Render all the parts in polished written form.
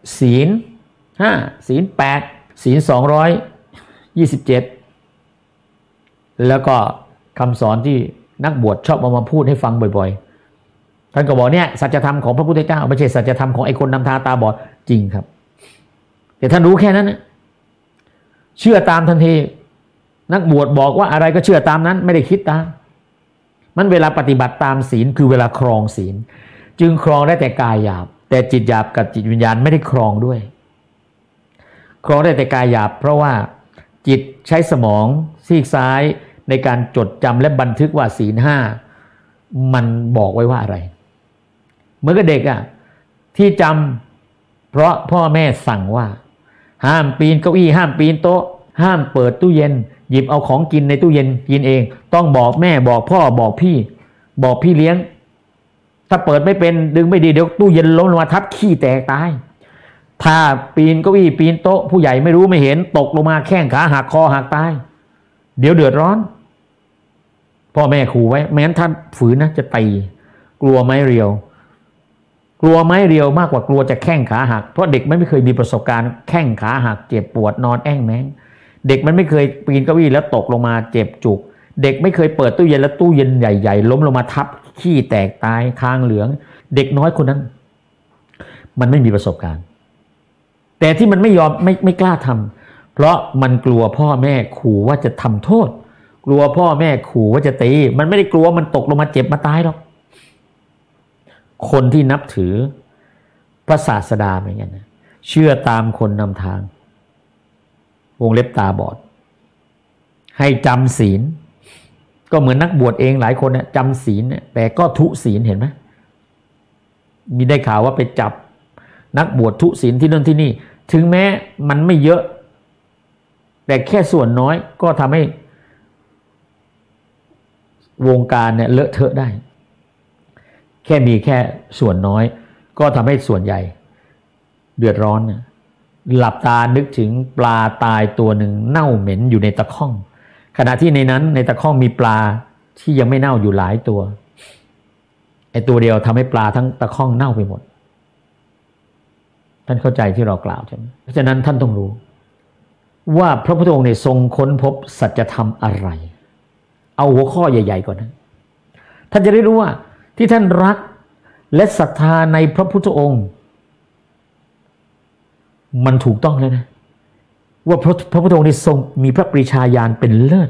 ศีล5ศีล8ศีล227แล้วก็คำสอนที่นักบวชชอบเอามาพูดให้ฟังบ่อยๆท่านก็บอกเนี่ยสัจธรรมของพระพุทธเจ้าไม่ใช่สัจธรรมของไอ้คนนำทางตาบอดจริงครับแต่ท่านรู้แค่นั้นนะเชื่อตามทันทีนักบวชบอกว่าอะไรก็เชื่อตามนั้นไม่ได้คิดตามมันเวลาปฏิบัติตามศีลคือเวลาครองศีลจึงครองได้แต่กายหยาบแต่จิตหยาบกับจิตวิญญาณไม่ได้ครองด้วยครองได้แต่กายหยาบเพราะว่าจิตใช้สมองซีกซ้ายในการจดจำและบันทึกว่าศีล5มันบอกไว้ว่าอะไรเหมือนกับเด็กที่จำเพราะพ่อแม่สั่งว่าห้ามปีนเก้าอี้ห้ามปีนโต๊ะห้ามเปิดตู้เย็นหยิบเอาของกินในตู้เย็นกินเองต้องบอกแม่บอกพ่อบอกพี่เลี้ยงถ้าเปิดไม่เป็นดึงไม่ดีเดี๋ยวตู้เย็นล้มลงมาทับขี้แตกตายถ้าปีนเก้าอี้ปีนโต๊ะผู้ใหญ่ไม่รู้ไม่เห็นตกลงมาแข้งขาหักคอหักตายเดี๋ยวเดือดร้อนพ่อแม่ขู่ไว้แม้นท่านฝืนนะจะตีกลัวไม้เรียวมากกว่ากลัวจะแข้งขาหักเพราะเด็กไม่เคยมีประสบการณ์แข้งขาหักเจ็บปวดนอนแอ้งแม้งเด็กมันไม่เคยปีนเก้าอี้แล้วตกลงมาเจ็บจุกเด็กไม่เคยเปิดตู้เย็นแล้วตู้เย็นใหญ่ๆล้มลงมาทับขี้แตกตายคางเหลืองเด็กน้อยคนนั้นมันไม่มีประสบการณ์แต่ที่มันไม่ยอมไม่กล้าทำเพราะมันกลัวพ่อแม่ขู่ว่าจะทำโทษกลัวพ่อแม่ขู่ว่าจะตีมันไม่ได้กลัวมันตกลงมาเจ็บมาตายหรอกคนที่นับถือพระศาสดาเหมือนกันนะเชื่อตามคนนำทางวงเล็บตาบอดให้จำศีลก็เหมือนนักบวชเองหลายคนเนี่ยจำศีลเนี่ยแต่ก็ทุศีลเห็นไหมมีได้ข่าวว่าไปจับนักบวชทุศีลที่นั่นที่นี่ถึงแม้มันไม่เยอะแต่แค่ส่วนน้อยก็ทำให้วงการเนี่ยเลอะเทอะได้แค่มีแค่ส่วนน้อยก็ทำให้ส่วนใหญ่เดือดร้อนนะหลับตานึกถึงปลาตายตัวหนึ่งเน่าเหม็นอยู่ในตะข้องขณะที่ในนั้นในตะข้องมีปลาที่ยังไม่เน่าอยู่หลายตัวไอ้ตัวเดียวทำให้ปลาทั้งตะข้องเน่าไปหมดท่านเข้าใจที่เรากล่าวใช่ไหมเพราะฉะนั้นท่านต้องรู้ว่าพระพุทธองค์เนี่ยทรงค้นพบสัจธรรมอะไรเอาหัวข้อใหญ่ๆก่อนนะท่านจะได้รู้ว่าที่ท่านรักและศรัทธาในพระพุทธองค์มันถูกต้องแล้วนะว่าพระพุทธองค์ได้ทรงมีพระปรีชาญาณเป็นเลิศ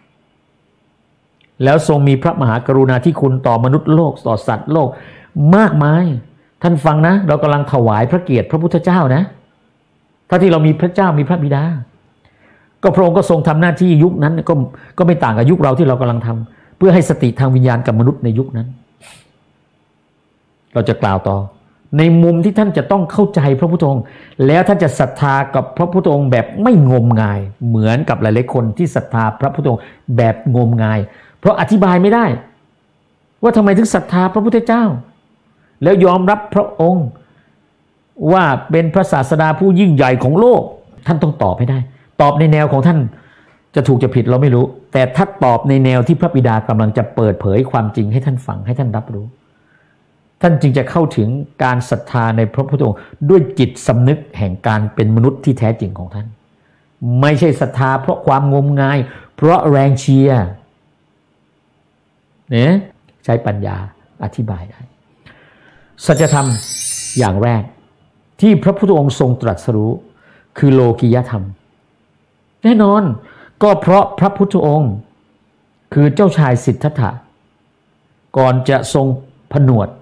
แล้วทรงมีพระมหากรุณาธิคุณต่อมนุษย์โลกต่อสัตว์โลกมากมายท่านฟังนะเรากำลังถวายพระเกียรติพระพุทธเจ้านะถ้าที่เรามีพระเจ้ามีพระบิดาก็พระองค์ก็ทรงทำหน้าที่ยุคนั้นก็ไม่ต่างกับยุคเราที่เรากำลังทำเพื่อให้สติทางวิญญาณกับมนุษย์ในยุคนั้นเราจะกล่าวต่อในมุมที่ท่านจะต้องเข้าใจพระพุทธองค์แล้วท่านจะศรัทธากับพระพุทธองค์แบบไม่งมงายเหมือนกับหลายๆคนที่ศรัทธาพระพุทธองค์แบบงมงายเพราะอธิบายไม่ได้ว่าทำไมถึงศรัทธาพระพุทธเจ้าแล้วยอมรับพระองค์ว่าเป็นพระศาสดาผู้ยิ่งใหญ่ของโลกท่านต้องตอบให้ได้ตอบในแนวของท่านจะถูกจะผิดเราไม่รู้แต่ถ้าตอบในแนวที่พระบิดากำลังจะเปิดเผยความจริงให้ท่านฟังให้ท่านรับรู้ท่านจึงจะเข้าถึงการศรัทธาในพระพุทธองค์ด้วยจิตสำนึกแห่งการเป็นมนุษย์ที่แท้จริงของท่านไม่ใช่ศรัทธาเพราะความงมงายเพราะแรงเชียร์เนี่ยใช้ปัญญาอธิบายได้สัจธรรมอย่างแรกที่พระพุทธองค์ทรงตรัสรู้คือโลกิยธรรมแน่นอนก็เพราะพระพุทธองค์คือเจ้าชายสิทธัตถะก่อนจะทรงผนวด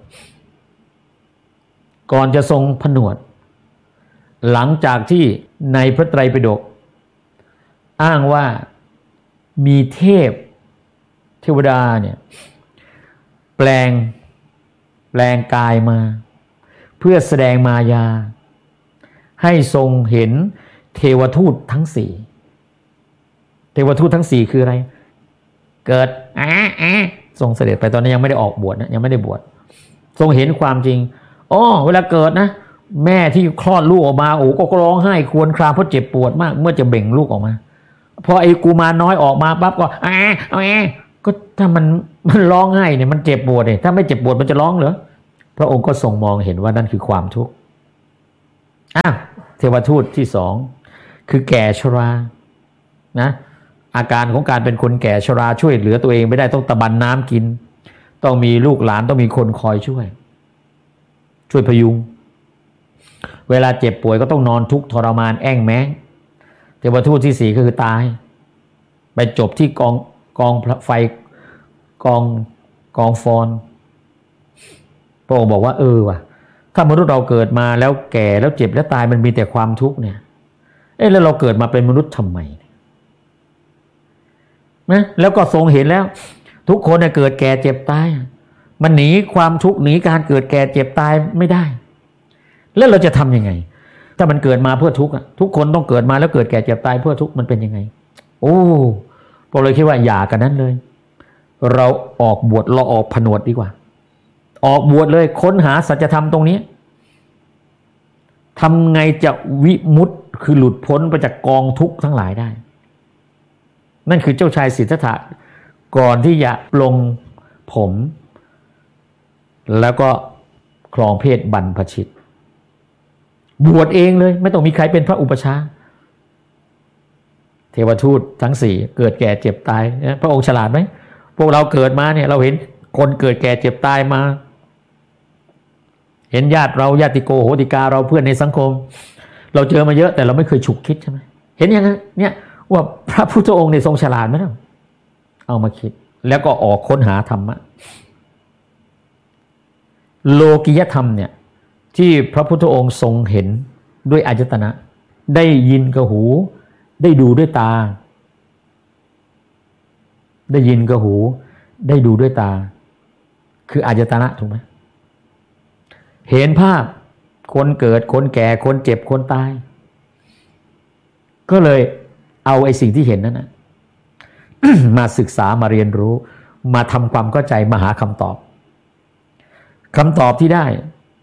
หลังจากที่ในพระไตรปิฎกอ้างว่ามีเทวดาเนี่ยแปลงกายมาเพื่อแสดงมายาให้ทรงเห็นเทวทูตทั้งสี่เทวทูตทั้งสี่คืออะไรเกิดทรงเสด็จไปตอนนั้นยังไม่ได้ออกบวชนะยังไม่ได้บวชทรงเห็นความจริงเวลาเกิดนะแม่ที่คลอดลูกออกมาก็ร้องไห้ครวญครางเพราะเจ็บปวดมากเมื่อจะเบ่งลูกออกมาพอไอ้กุมารน้อยออกมาปั๊บก็ก็ถ้ามันร้องไห้เนี่ยมันเจ็บปวดเนี่ยถ้าไม่เจ็บปวดมันจะร้องเหรอพระองค์ก็ทรงมองเห็นว่านั่นคือความทุกข์เทวทูตที่สองคือแก่ชรานะอาการของการเป็นคนแก่ชราช่วยเหลือตัวเองไม่ได้ต้องตะบันน้ำกินต้องมีลูกหลานต้องมีคนคอยช่วยพยุงเวลาเจ็บป่วยก็ต้องนอนทุกข์ทรมานแอ้งแม้งเทวทูตที่สี่ก็คือตายไปจบที่กองไฟกองฟอนพระองค์บอกว่าว่ะถ้ามนุษย์เราเกิดมาแล้วแก่แล้วเจ็บแล้วตายมันมีแต่ความทุกข์เนี่ยแล้วเราเกิดมาเป็นมนุษย์ทำไมนะแล้วก็ทรงเห็นแล้วทุกคนเกิดแก่เจ็บตายมันหนีความทุกข์หนีการเกิดแก่เจ็บตายไม่ได้แล้วเราจะทำยังไงถ้ามันเกิดมาเพื่อทุกข์ทุกคนต้องเกิดมาแล้วเกิดแก่เจ็บตายเพื่อทุกข์มันเป็นยังไงพอเลยคิดว่าอย่ากันนั้นเลยเราออกบวชเราออกผนวดดีกว่าออกบวชเลยค้นหาสัจธรรมตรงนี้ทำไงจะวิมุตติคือหลุดพ้นไปจากกองทุกข์ทั้งหลายได้นั่นคือเจ้าชายสิทธัตถะก่อนที่จะปลงผมแล้วก็ครองเพศบรรพชิตบวชเองเลยไม่ต้องมีใครเป็นพระอุปชาเทวทูตทั้งสี่เกิดแก่เจ็บตายพระองค์ฉลาดไหมพวกเราเกิดมาเนี่ยเราเห็นคนเกิดแก่เจ็บตายมาเห็นญาติเราญาติโกโหติกาเราเพื่อนในสังคมเราเจอมาเยอะแต่เราไม่เคยฉุกคิดใช่ไหมเห็นอย่างนั้นเนี่ยว่าพระพุทธองค์เนี่ยทรงฉลาดไหมล่ะเอามาคิดแล้วก็ออกค้นหาธรรมะโลกิยธรรมเนี่ยที่พระพุทธองค์ทรงเห็นด้วยอายตนะได้ยินกับหูได้ดูด้วยตาได้ยินกับหูได้ดูด้วยตาคืออายตนะถูกไหมเห็นภาพคนเกิดคนแก่คนเจ็บคนตายก็เลยเอาไอ้สิ่งที่เห็นนั้นนะ มาศึกษามาเรียนรู้มาทำความเข้าใจมาหาคำตอบที่ได้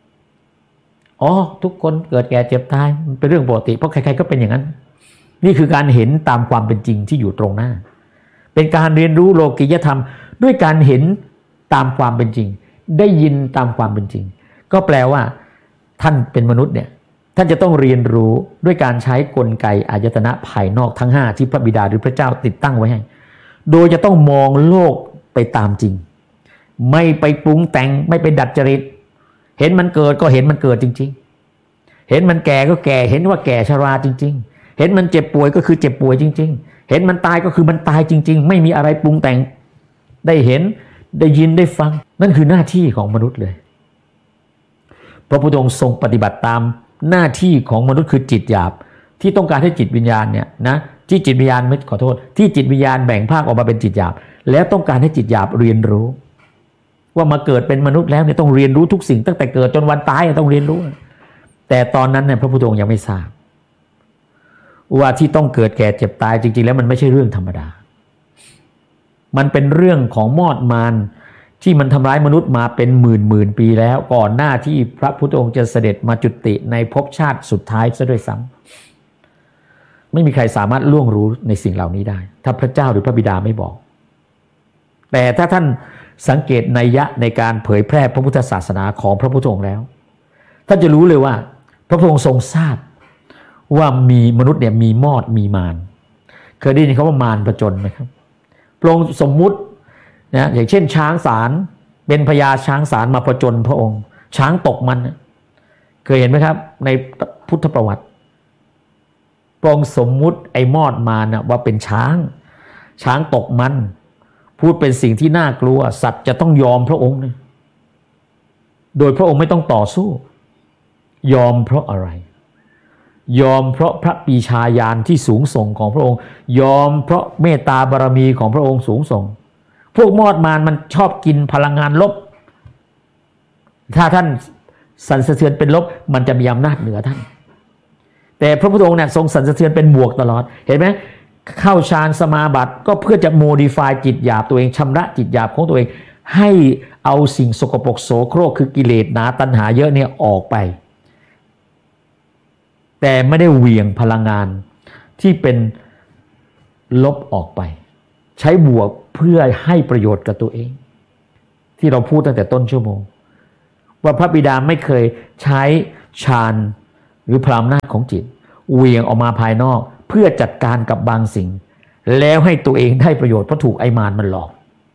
ทุกคนเกิดแก่เจ็บตายมันเป็นเรื่องปกติเพราะใครๆก็เป็นอย่างนั้นนี่คือการเห็นตามความเป็นจริงที่อยู่ตรงหน้าเป็นการเรียนรู้โลกิยธรรมด้วยการเห็นตามความเป็นจริงได้ยินตามความเป็นจริงก็แปลว่าท่านเป็นมนุษย์เนี่ยท่านจะต้องเรียนรู้ด้วยการใช้กลไกอายตนะภายนอกทั้ง5ที่พระบิดาหรือพระเจ้าติดตั้งไว้ให้โดยจะต้องมองโลกไปตามจริงไม่ไปปรุงแต่งไม่ไปดัดจริตเห็นมันเกิดก็เห็นมันเกิดจริงๆเห็นมันแก่ก็แก่เห็นว่าแก่ชราจริงๆเห็นมันเจ็บป่วยก็คือเจ็บป่วยจริงๆเห็นมันตายก็คือมันตายจริงๆไม่มีอะไรปรุงแต่งได้เห็นได้ยินได้ฟังนั่นคือหน้าที่ของมนุษย์เลยพระพุทธองค์ทรงปฏิบัติตามหน้าที่ของมนุษย์คือจิตหยาบที่ต้องการให้จิตวิญญาณเนี่ยนะที่จิตวิญญาณไม่ขอโทษที่จิตวิญญาณแบ่งภาคออกมาเป็นจิตหยาบแล้วต้องการให้จิตหยาบเรียนรู้ว่ามาเกิดเป็นมนุษย์แล้วเนี่ยต้องเรียนรู้ทุกสิ่งตั้งแต่เกิดจนวันตายต้องเรียนรู้แต่ตอนนั้นเนี่ยพระพุทธองค์ยังไม่ทราบว่าที่ต้องเกิดแก่เจ็บตายจริงๆแล้วมันไม่ใช่เรื่องธรรมดามันเป็นเรื่องของมอดมารที่มันทำร้ายมนุษย์มาเป็นหมื่นปีแล้วก่อนหน้าที่พระพุทธองค์จะเสด็จมาจุติในภพชาติสุดท้ายซะด้วยซ้ำไม่มีใครสามารถล่วงรู้ในสิ่งเหล่านี้ได้ถ้าพระเจ้าหรือพระบิดาไม่บอกแต่ถ้าท่านสังเกตนัยยะในการเผยแพร่พระพุทธศาสนาของพระพุทธองค์แล้วท่านจะรู้เลยว่าพระพุทธองค์ทรงทราบว่ามีมนุษย์เนี่ยมีมอดมีมารเคยได้ยินคำว่ามารผจญไหมครับพระองค์สมมุตินะอย่างเช่นช้างสารเป็นพญาช้างสารมาผจญพระองค์ช้างตกมันเคยเห็นไหมครับในพุทธประวัติพระองค์สมมุติไอ้มอดมารนะว่าเป็นช้างตกมันพูดเป็นสิ่งที่น่ากลัวสัตว์จะต้องยอมพระองค์นะโดยพระองค์ไม่ต้องต่อสู้ยอมเพราะอะไรยอมเพราะพระปีชาญาณที่สูงส่งของพระองค์ยอมเพราะเมตตาบารมีของพระองค์สูงส่งพวกมอดมารมันชอบกินพลังงานลบถ้าท่านสั่นสะเทือนเป็นลบมันจะมีอำนาจเหนือท่านแต่พระพุทธองค์เนี่ยทรงสั่นสะเทือนเป็นบวกตลอดเห็นไหมเข้าฌานสมาบัติก็เพื่อจะโมดิฟายจิตหยาบตัวเองชำระจิตหยาบของตัวเองให้เอาสิ่งสกปรกโสโครกคือกิเลสหนาตัณหาเยอะเนี่ยออกไปแต่ไม่ได้เหวี่ยงพลังงานที่เป็นลบออกไปใช้บวกเพื่อให้ประโยชน์กับตัวเองที่เราพูดตั้งแต่ต้นชั่วโมงว่าพระบิดาไม่เคยใช้ฌานรือพลังอำนาจของจิตเหวี่ยงออกมาภายนอกเพื่อจัดการกับบางสิ่งแล้วให้ตัวเองได้ประโยชน์เพราะถูกไอ้มารมันหลอก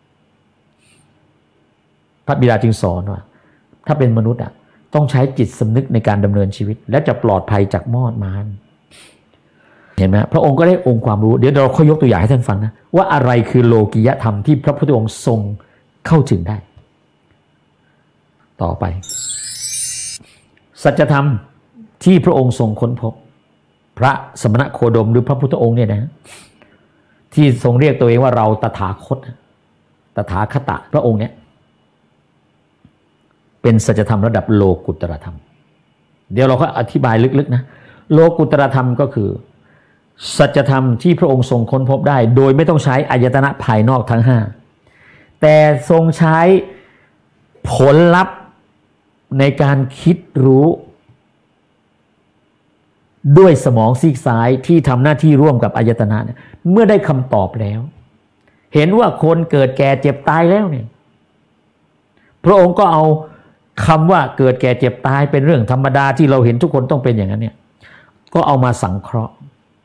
พระบิดาจึงสอนว่าถ้าเป็นมนุษย์ต้องใช้จิตสำนึกในการดำเนินชีวิตและจะปลอดภัยจากมอดมารเห็นไหมพระองค์ก็ได้องค์ความรู้เดี๋ยวเราค่อยยกตัวอย่างให้ท่านฟังนะว่าอะไรคือโลกิยธรรมที่พระพุทธองค์ทรงเข้าถึงได้ต่อไปสัจธรรมที่พระองค์ทรงค้นพบพระสมณโคดมหรือพระพุทธองค์เนี่ยนะที่ทรงเรียกตัวเองว่าเราตถาคตตถาคตพระองค์เนี่ยเป็นสัจธรรมระดับโลกุตตรธรรมเดี๋ยวเราก็อธิบายลึกๆนะโลกุตตรธรรมก็คือสัจธรรมที่พระองค์ทรงค้นพบได้โดยไม่ต้องใช้อายตนะภายนอกทั้งห้าแต่ทรงใช้ผลลัพธ์ในการคิดรู้ด้วยสมองซีกซ้ายที่ทำหน้าที่ร่วมกับอายตนะเนี่ยเมื่อได้คำตอบแล้วเห็นว่าคนเกิดแก่เจ็บตายแล้วเนี่ยพระองค์ก็เอาคำว่าเกิดแก่เจ็บตายเป็นเรื่องธรรมดาที่เราเห็นทุกคนต้องเป็นอย่างนั้นเนี่ยก็เอามาสังเคราะห์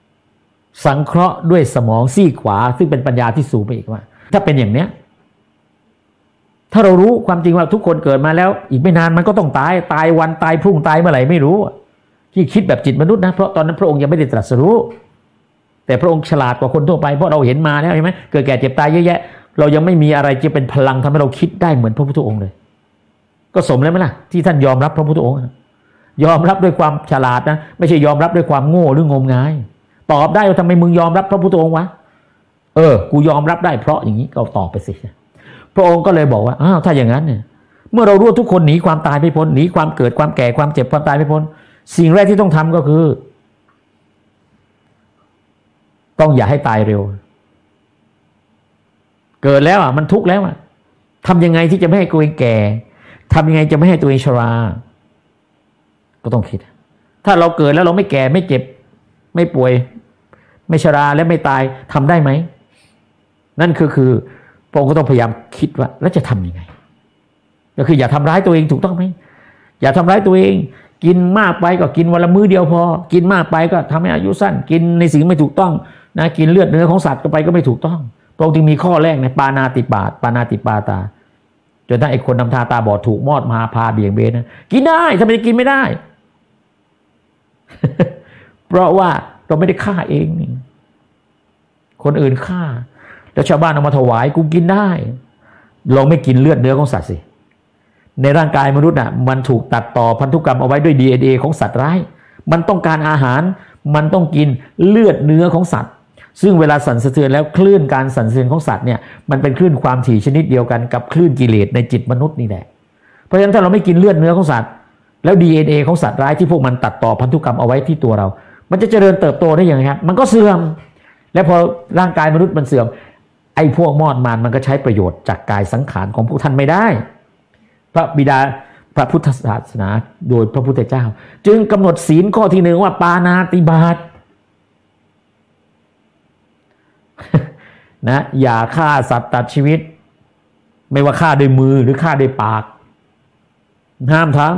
ด้วยสมองซีกขวาซึ่งเป็นปัญญาที่สูงไปอีกว่าถ้าเป็นอย่างเนี้ยถ้าเรารู้ความจริงว่าทุกคนเกิดมาแล้วอีกไม่นานมันก็ต้องตายวันตายพรุ่งตายเมื่อไหร่ไม่รู้ที่คิดแบบจิตมนุษย์นะเพราะตอนนั้นพระองค์ยังไม่ได้ตรัสรู้แต่พระองค์ฉลาดกว่าคนทั่วไปเพราะเราเห็นมาแล้วใช่ไหมเกิดแก่เจ็บตายเยอะแยะเรายังไม่มีอะไรจะเป็นพลังทำให้เราคิดได้เหมือนพระพุทธองค์เลยก็สมแล้วไหมล่ะที่ท่านยอมรับพระพุทธองค์ยอมรับด้วยความฉลาดนะไม่ใช่ยอมรับด้วยความโง่หรืองมงายตอบได้ว่าทำไมมึงยอมรับพระพุทธองค์วะกูยอมรับได้เพราะอย่างนี้ก็ตอบไปสิพระองค์ก็เลยบอกว่าอ้าวถ้าอย่างนั้นเนี่ยเมื่อเรารู้ทุกคนหนีความตายไม่พ้นหนีความเกิดความแก่ความเจ็บความตายไม่พ้นสิ่งแรกที่ต้องทำก็คือต้องอย่าให้ตายเร็วเกิดแล้วมันทุกข์แล้วทำยังไงที่จะไม่ให้ตัวเองแก่ทำยังไงจะไม่ให้ตัวเองชราก็ต้องคิดถ้าเราเกิดแล้วเราไม่แก่ไม่เจ็บไม่ป่วยไม่ชราและไม่ตายทำได้ไหมนั่นคือพระองค์ก็ต้องพยายามคิดว่าแล้วจะทำยังไงก็คืออย่าทำร้ายตัวเองถูกต้องไหมอย่าทำร้ายตัวเองกินมากไปก็กินวันละมื้อเดียวพอกินมากไปก็ทำให้อายุสั้นกินในสิ่งไม่ถูกต้องนะกินเลือดเนื้อของสัตว์ก็ไปก็ไม่ถูกต้องพระองค์จึงมีข้อแรกในปานาติปาตาจนถ้าไอ้คนนำทางตาบอดถูกมอดมาพาเบี่ยงเบนนะกินได้ทำไมกินไม่ได้ เพราะว่าเราไม่ได้ฆ่าเองนี่คนอื่นฆ่าแล้วชาวบ้านเอามาถวายกูกินได้เราไม่กินเลือดเนื้อของสัตว์สิในร่างกายมนุษย์มันถูกตัดต่อพันธุกรรมเอาไว้ด้วย DNA ของสัตว์ร้ายมันต้องการอาหารมันต้องกินเลือดเนื้อของสัตว์ซึ่งเวลาสั่นสะเทือนแล้วคลื่นการสั่นสะเทือนของสัตว์เนี่ยมันเป็นคลื่นความถี่ชนิดเดียวกันกับคลื่นกิเลสในจิตมนุษย์นี่แหละเพราะฉะนั้นถ้าเราไม่กินเลือดเนื้อของสัตว์แล้ว DNA ของสัตว์ร้ายที่พวกมันตัดต่อพันธุกรรมเอาไว้ที่ตัวเรามันจะเจริญเติบโตได้ยังไงครับมันก็เสื่อมและพอร่างกายมนุษย์มันเสื่อมไอ้พวกมอดมารมันก็ใช้ประโยชน์จากกายสังขารของพวกท่านไม่ได้พระบิดาพระพุทธศาสนาโดยพระพุทธเจ้าจึงกำหนดศีลข้อที่หนึ่งว่าปาณาติบาตนะอย่าฆ่าสัตว์ตัดชีวิตไม่ว่าฆ่าด้วยมือหรือฆ่าด้วยปากห้ามทั้ง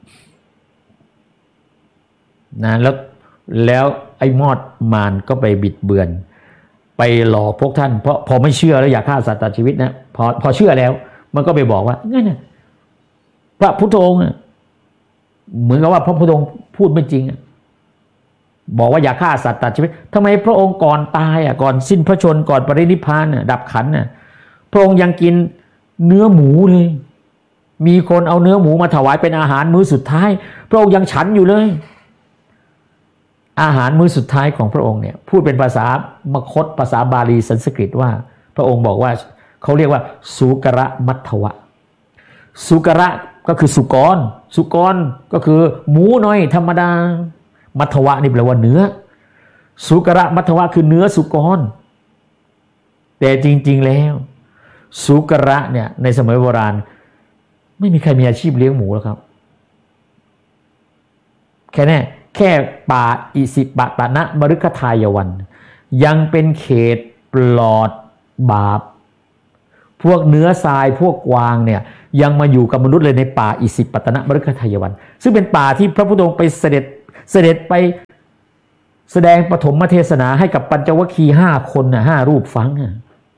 นะแล้วไอ้มอดมารก็ไปบิดเบือนไปหลอกพวกท่านเพราะพอไม่เชื่อแล้วอยากฆ่าสัตว์ตัดชีวิตนะพอเชื่อแล้วมันก็ไปบอกว่างั้นน่ะพระพุทธองค์เหมือนกับว่าพระพุทธองค์พูดไม่จริงบอกว่าอย่าฆ่าสัตว์ตัดชีวิตทำไมพระองค์ก่อนตายก่อนสิ้นพระชนม์ก่อนปรินิพพานดับขันพระองค์ยังกินเนื้อหมูเลยมีคนเอาเนื้อหมูมาถวายเป็นอาหารมื้อสุดท้ายพระองค์ยังฉันอยู่เลยอาหารมื้อสุดท้ายของพระองค์เนี่ยพูดเป็นภาษามคธภาษาบาลีสันสกฤตว่าพระองค์บอกว่าเขาเรียกว่าสุกระมัทวะสุกระก็คือสุกรก็คือหมูน้อยธรรมดามัทวะนี่แปลว่าเนื้อสุกระมัทวะคือเนื้อสุกรแต่จริงๆแล้วสุกระเนี่ยในสมัยโบราณไม่มีใครมีอาชีพเลี้ยงหมูแล้วครับแค่ป่าอิสิปตนะมฤคทายวันยังเป็นเขตปลอดบาปพวกเนื้อทรายพวกกวางเนี่ยยังมาอยู่กับมนุษย์เลยในป่าอิสิปตนะมฤคทายวันซึ่งเป็นป่าที่พระพุทธองค์ไปเสด็จเสด็จไปแสดงปฐมเทศนาให้กับปัญจวัคคีย์5 คนน่ะ5 รูปฟังน่ะ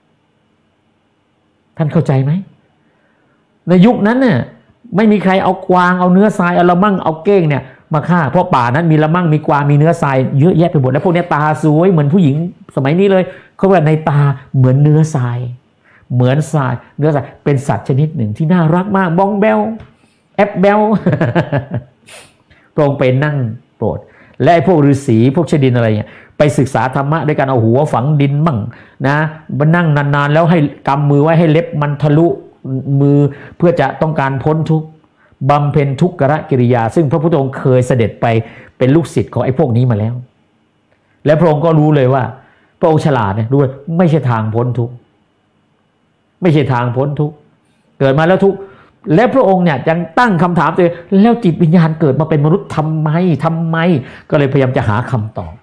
ท่านเข้าใจไหมในยุคนั้นน่ะไม่มีใครเอากวางเอาเนื้อทรายเอาละมั่งเอาเก้งเนี่ยมาฆ่าเพราะป่านั้นมีละมั่งมีกวางมีเนื้อทรายเยอะแยะไปหมดแล้วพวกนี้ตาสวยเหมือนผู้หญิงสมัยนี้เลยเขาว่าในตาเหมือนเนื้อทรายเหมือนทรายเนื้อทรายเป็นสัตว์ชนิดหนึ่งที่น่ารักมากบ้องแบวแอบแบว พระองค์ไปนั่งโปรดและพวกฤาษีพวกชดินอะไรเนี่ยไปศึกษาธรรมะด้วยการเอาหัวฝังดินมั่งนะมานั่งนานๆแล้วให้กำมือไว้ให้เล็บมันทะลุมือเพื่อจะต้องการพ้นทุกข์บำเพ็ญทุกขกิริยาซึ่งพระพุทธองค์เคยเสด็จไปเป็นลูกศิษย์ของไอ้พวกนี้มาแล้วและพระองค์ก็รู้เลยว่าพระองค์ฉลาดเนี่ยรู้ว่าไม่ใช่ทางพ้นทุกข์ไม่ใช่ทางพ้นทุกข์เกิดมาแล้วทุกข์และพระองค์เนี่ยยังตั้งคำถามตัวเองแล้วจิตวิญญาณเกิดมาเป็นมนุษย์ทำไมก็เลยพยายามจะหาคำตอบ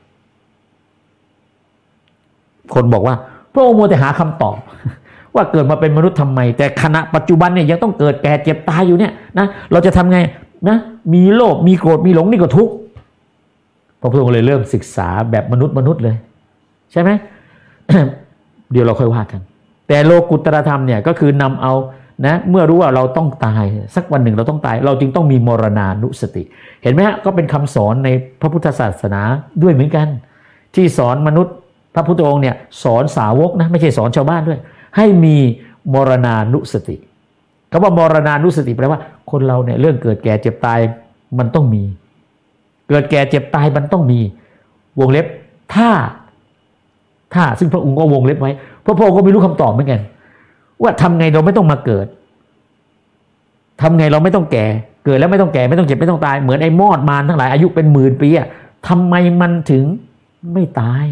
คนบอกว่าพระองค์มัวแต่หาคำตอบว่าเกิดมาเป็นมนุษย์ทำไมแต่ขณะปัจจุบันเนี่ยยังต้องเกิดแก่เจ็บตายอยู่เนี่ยนะเราจะทำไงนะมีโลภมีโกรธมีหลงนี่ก็ทุกข์พระองค์เลยเริ่มศึกษาแบบมนุษย์เลยใช่ไหม เดี๋ยวเราค่อยว่ากันแต่โลกุตตรธรรมเนี่ยก็คือนำเอานะเมื่อรู้ว่าเราต้องตายสักวันหนึ่งเราต้องตายเราจึงต้องมีมรณานุสติเห็นไหมฮะก็เป็นคำสอนในพระพุทธศาสนาด้วยเหมือนกันที่สอนมนุษย์พระพุทธองค์เนี่ยสอนสาวกนะไม่ใช่สอนชาวบ้านด้วยให้มีมรณานุสติคำว่ามรณานุสติแปลว่าคนเราเนี่ยเรื่องเกิดแก่เจ็บตายมันต้องมีเกิดแก่เจ็บตายมันต้องมีวงเล็บถ้าซึ่งพระองค์ก็วงเล็บไว้เพราะพระองค์ก็ไม่รู้คำตอบเหมือนกันว่าทำไงเราไม่ต้องมาเกิดทำไงเราไม่ต้องแก่เกิดแล้วไม่ต้องแก่ไม่ต้องเจ็บไม่ต้องตายเหมือนไอ้มอดมารทั้งหลายอายุเป็นหมื่นปีอะทำไมมันถึงไม่ตาย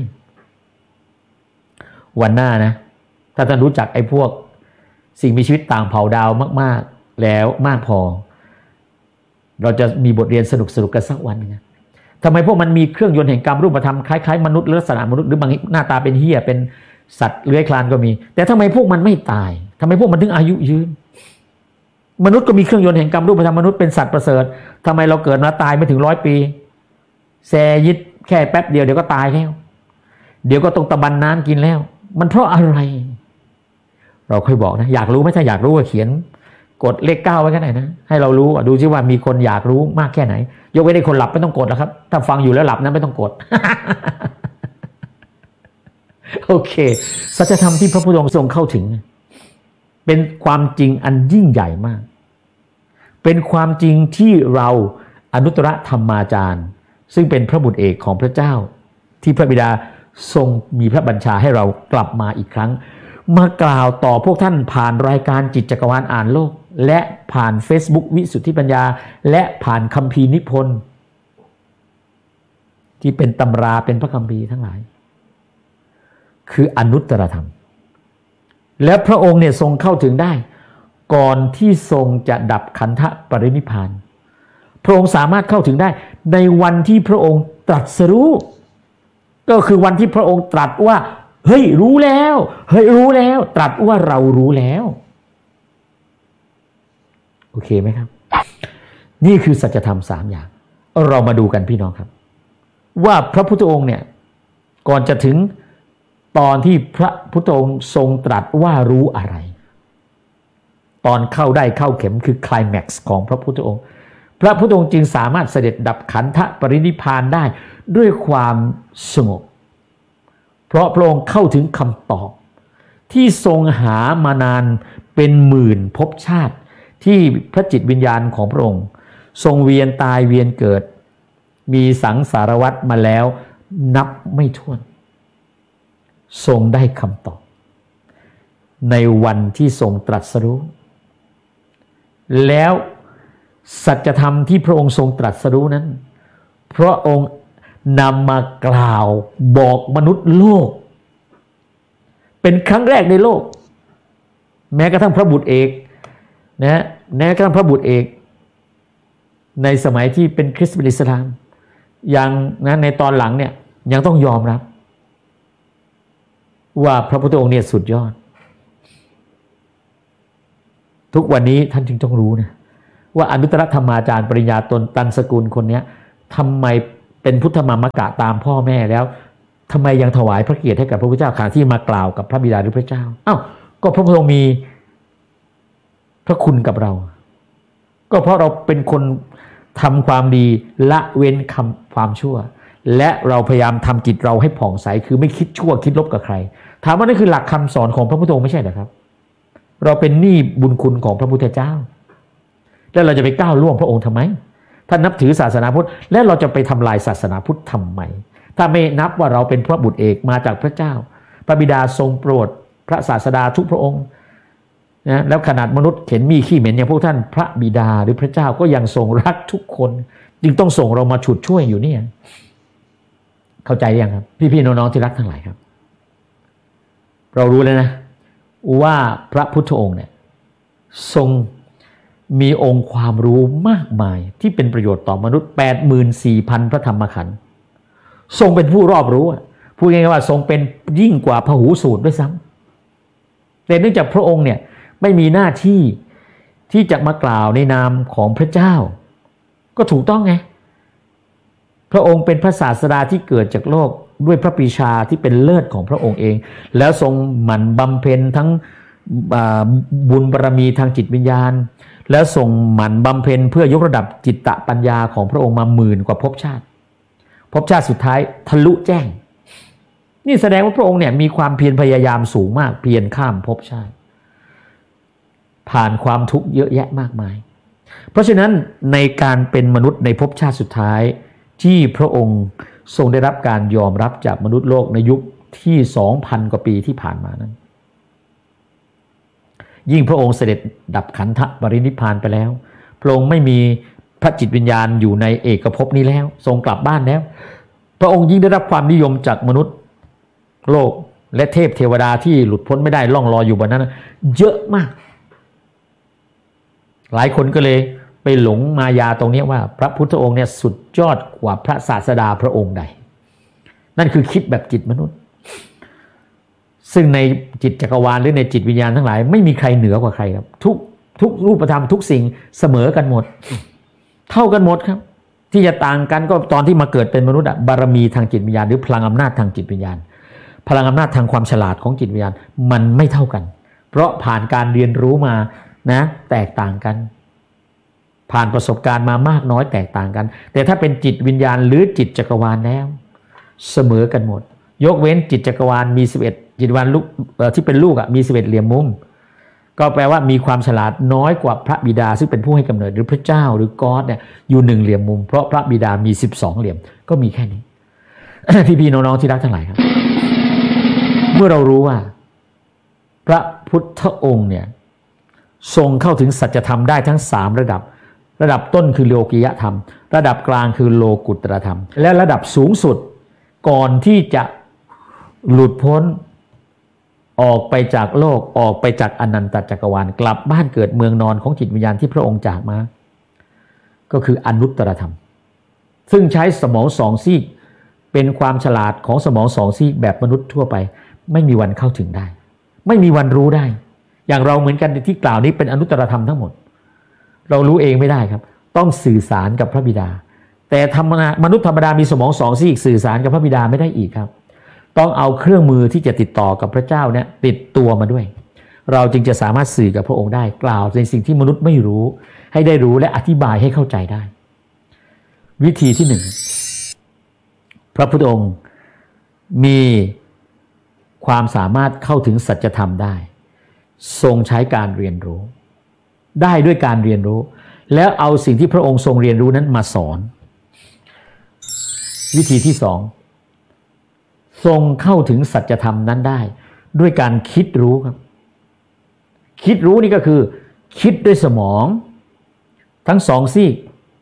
วันหน้านะถ้าท่านรู้จักไอ้พวกสิ่งมีชีวิตต่างเผ่าดาวมากๆแล้วมากพอเราจะมีบทเรียนสนุกกันสักวันนึงนะทำไมพวกมันมีเครื่องยนต์แห่งกรรมรูปธรรมคล้ายๆมนุษย์ลักษณะมนุษย์หรือบางหน้าตาเป็นเหี้ยเป็นสัตว์เลื้อยคลานก็มีแต่ทำไมพวกมันไม่ตายทำไมพวกมันถึงอายุยืนมนุษย์ก็มีเครื่องยนต์แห่งกรรมรูปธรรมมนุษย์เป็นสัตว์ประเสริฐทำไมเราเกิดมาตายไม่ถึง100 ปีแซยิดแค่แป๊บเดียวเดี๋ยวก็ตายแล้วเดี๋ยวก็ต้องตะบันน้ำกินแล้วมันเพราะอะไรเราค่อยบอกนะอยากรู้ไหมถ้าอยากรู้ก็เขียนกดเลข 9ไว้กันหน่อยนะให้เรารู้ดูซิว่ามีคนอยากรู้มากแค่ไหนยกเว้นให้คนหลับไม่ต้องกดแล้วครับถ้าฟังอยู่แล้วหลับนะไม่ต้องกด โอเคสัจธรรมที่พระพุทธองค์ทรงเข้าถึงเป็นความจริงอันยิ่งใหญ่มากเป็นความจริงที่เราอนุตตรธรรมาจารย์ซึ่งเป็นพระบุตรเอกของพระเจ้าที่พระบิดาทรงมีพระบัญชาให้เรากลับมาอีกครั้งมากล่าวต่อพวกท่านผ่านรายการจิตจักรวาลอ่านโลกและผ่าน Facebook วิสุทธิปัญญาและผ่านคัมภีร์นิพนธ์ที่เป็นตำราเป็นพระคัมภีร์ทั้งหลายคืออนุตตรธรรมและพระองค์เนี่ยทรงเข้าถึงได้ก่อนที่ทรงจะดับขันธปรินิพพานพระองค์สามารถเข้าถึงได้ในวันที่พระองค์ตรัสรู้ก็คือวันที่พระองค์ตรัสว่าเฮ้ยรู้แล้วเฮ้ยรู้แล้วตรัสว่าเรารู้แล้วโอเคไหมครับนี่คือสัจธรรม3อย่างเรามาดูกันพี่น้องครับว่าพระพุทธองค์เนี่ยก่อนจะถึงตอนที่พระพุทธองค์ทรงตรัสว่ารู้อะไรตอนเข้าได้เข้าเข็มคือไคลแม็กซ์ของพระพุทธองค์พระพุทธองค์จึงสามารถเสด็จดับขันธปรินิพพานได้ด้วยความสงบเพราะพระองค์เข้าถึงคำตอบที่ทรงหามานานเป็นหมื่นภพชาติที่พระจิตวิญญาณของพระองค์ทรงเวียนตายเวียนเกิดมีสังสารวัฏมาแล้วนับไม่ถ้วนทรงได้คำตอบในวันที่ทรงตรัสรู้แล้วสัจธรรมที่พระองค์ทรงตรัสรู้นั้นพระองค์นำมากล่าวบอกมนุษย์โลกเป็นครั้งแรกในโลกแม้กระทั่งพระบุตรเอกนะแม้กระทั่งพระบุตรเอกในสมัยที่เป็นคริสต์เป็นอิสลามยังนะในตอนหลังเนี่ยยังต้องยอมรับว่าพระพุทธองค์เนี่ยสุดยอดทุกวันนี้ท่านจึงต้องรู้นะว่าอนุตตรธรรมาจารย์ปริญญาตนตันสกุลคนนี้ทำไมเป็นพุทธมามกะตามพ่อแม่แล้วทำไมยังถวายพระเกียรติให้กับพระพุทธเจ้าขณะที่มากล่าวกับพระบิดาหรือพระเจ้าอ้าวก็พระพุทธองค์มีพระคุณกับเราก็เพราะเราเป็นคนทำความดีละเว้นความชั่วและเราพยายามทำจิตเราให้ผ่องใสคือไม่คิดชั่วคิดลบกับใครถามว่านั่นคือหลักคำสอนของพระพุทธองค์ไม่ใช่เหรอครับเราเป็นหนี้บุญคุณของพระพุทธเจ้าแล้วเราจะไปก้าวล่วงพระองค์ทำไมถ้านับถือศาสนาพุทธแล้วเราจะไปทำลายศาสนาพุทธทำไมถ้าไม่นับว่าเราเป็นพระบุตรเอกมาจากพระเจ้าพระบิดาทรงโปรดพระศาสดาทุกพระองค์นะแล้วขนาดมนุษย์เข็นมีขี้เหม็นอย่างพวกท่านพระบิดาหรือพระเจ้าก็ยังทรงรักทุกคนจึงต้องส่งเรามาฉุดช่วยอยู่เนี่ยเข้าใจยังครับพี่ๆน้องๆที่รักทั้งหลายครับเรารู้แล้วนะว่าพระพุทธองค์เนี่ยทรงมีองค์ความรู้มากมายที่เป็นประโยชน์ต่อมนุษย์ 84,000 พระธรรมขันธ์ทรงเป็นผู้รอบรู้พูดง่ายๆว่าทรงเป็นยิ่งกว่าพหูสูตรด้วยซ้ำแต่เนื่องจากพระองค์เนี่ยไม่มีหน้าที่ที่จะมากล่าวในนามของพระเจ้าก็ถูกต้องไงพระองค์เป็นพระศาสดาที่เกิดจากโลกด้วยพระปรีชาที่เป็นเลิศของพระองค์เองแล้วทรงหมั่นบำเพ็ญทั้งบุญบารมีทางจิตวิญญาณแล้วทรงหมั่นบำเพ็ญเพื่อยกระดับจิตตปัญญาของพระองค์มาหมื่นกว่าภพชาติสุดท้ายทะลุแจ้งนี่แสดงว่าพระองค์เนี่ยมีความเพียรพยายามสูงมากเพียรข้ามภพชาติผ่านความทุกข์เยอะแยะมากมายเพราะฉะนั้นในการเป็นมนุษย์ในภพชาติสุดท้ายที่พระองค์ทรงได้รับการยอมรับจากมนุษย์โลกในยุคที่ 2,000 กว่าปีที่ผ่านมานั้นยิ่งพระองค์เสด็จดับขันธปรินิพพานไปแล้วพระองค์ไม่มีพระจิตวิญญาณอยู่ในเอกภพนี้แล้วทรงกลับบ้านแล้วพระองค์ยิ่งได้รับความนิยมจากมนุษย์โลกและเทพเทวดาที่หลุดพ้นไม่ได้ล่องลอยอยู่บนนั้นเยอะมากหลายคนก็เลยไปหลงมายาตรงนี้ว่าพระพุทธองค์เนี่ยสุดยอดกว่าพระศาสดาพระองค์ใดนั่นคือคิดแบบจิตมนุษย์ซึ่งในจิตจักรวาลหรือในจิตวิญญาณทั้งหลายไม่มีใครเหนือกว่าใครครับทุกรูปธรรมทุกสิ่งเสมอกันหมดเท่ากันหมดครับที่จะต่างกันก็ตอนที่มาเกิดเป็นมนุษย์บารมีทางจิตวิญญาณหรือพลังอำนาจทางจิตวิญญาณพลังอำนาจทางความฉลาดของจิตวิญญาณมันไม่เท่ากันเพราะผ่านการเรียนรู้มานะแตกต่างกันผ่านประสบการณ์มามากน้อยแตกต่างกันแต่ถ้าเป็นจิตวิญญาณหรือจิตจักรวาลแล้วเสมอกันหมดยกเว้นจิตจักรวาลมี11จิตวิญญาณลูกที่เป็นลูกมี11เหลี่ยมมุมก็แปลว่ามีความฉลาดน้อยกว่าพระบิดาซึ่งเป็นผู้ให้กำเนิดหรือพระเจ้าหรือก๊อดเนี่ยอยู่1เหลี่ยมมุมเพราะพระบิดามี12เหลี่ยมก็มีแค่นี้ พี่ๆน้องๆที่รักทั้งหลายครับเมื่อเรารู้ว่าพระพุทธองค์เนี่ยทรงเข้าถึงสัจธรรมได้ทั้ง3ระดับต้นคือโลกิยธรรมระดับกลางคือโลกุตตรธรรมและระดับสูงสุดก่อนที่จะหลุดพ้นออกไปจากโลกออกไปจากอนันตจักรวาลกลับบ้านเกิดเมืองนอนของจิตวิญญาณที่พระองค์จากมาก็คืออนุตตรธรรมซึ่งใช้สมอง2ซีกเป็นความฉลาดของสมอง2ซีกแบบมนุษย์ทั่วไปไม่มีวันเข้าถึงได้ไม่มีวันรู้ได้อย่างเราเหมือนกันที่กล่าวนี้เป็นอนุตตรธรรมทั้งหมดเรารู้เองไม่ได้ครับต้องสื่อสารกับพระบิดาแต่มนุษย์ธรรมดามีสมอง2ซีกสื่อสารกับพระบิดาไม่ได้อีกครับต้องเอาเครื่องมือที่จะติดต่อกับพระเจ้าเนี่ยติดตัวมาด้วยเราจึงจะสามารถสื่อกับพระองค์ได้กล่าวในสิ่งที่มนุษย์ไม่รู้ให้ได้รู้และอธิบายให้เข้าใจได้วิธีที่1พระพุทธองค์มีความสามารถเข้าถึงสัจธรรมได้ทรงใช้การเรียนรู้ได้ด้วยการเรียนรู้แล้วเอาสิ่งที่พระองค์ทรงเรียนรู้นั้นมาสอนวิธีที่2ทรงเข้าถึงสัจธรรมนั้นได้ด้วยการคิดรู้ครับคิดรู้นี่ก็คือคิดด้วยสมองทั้ง2ซีก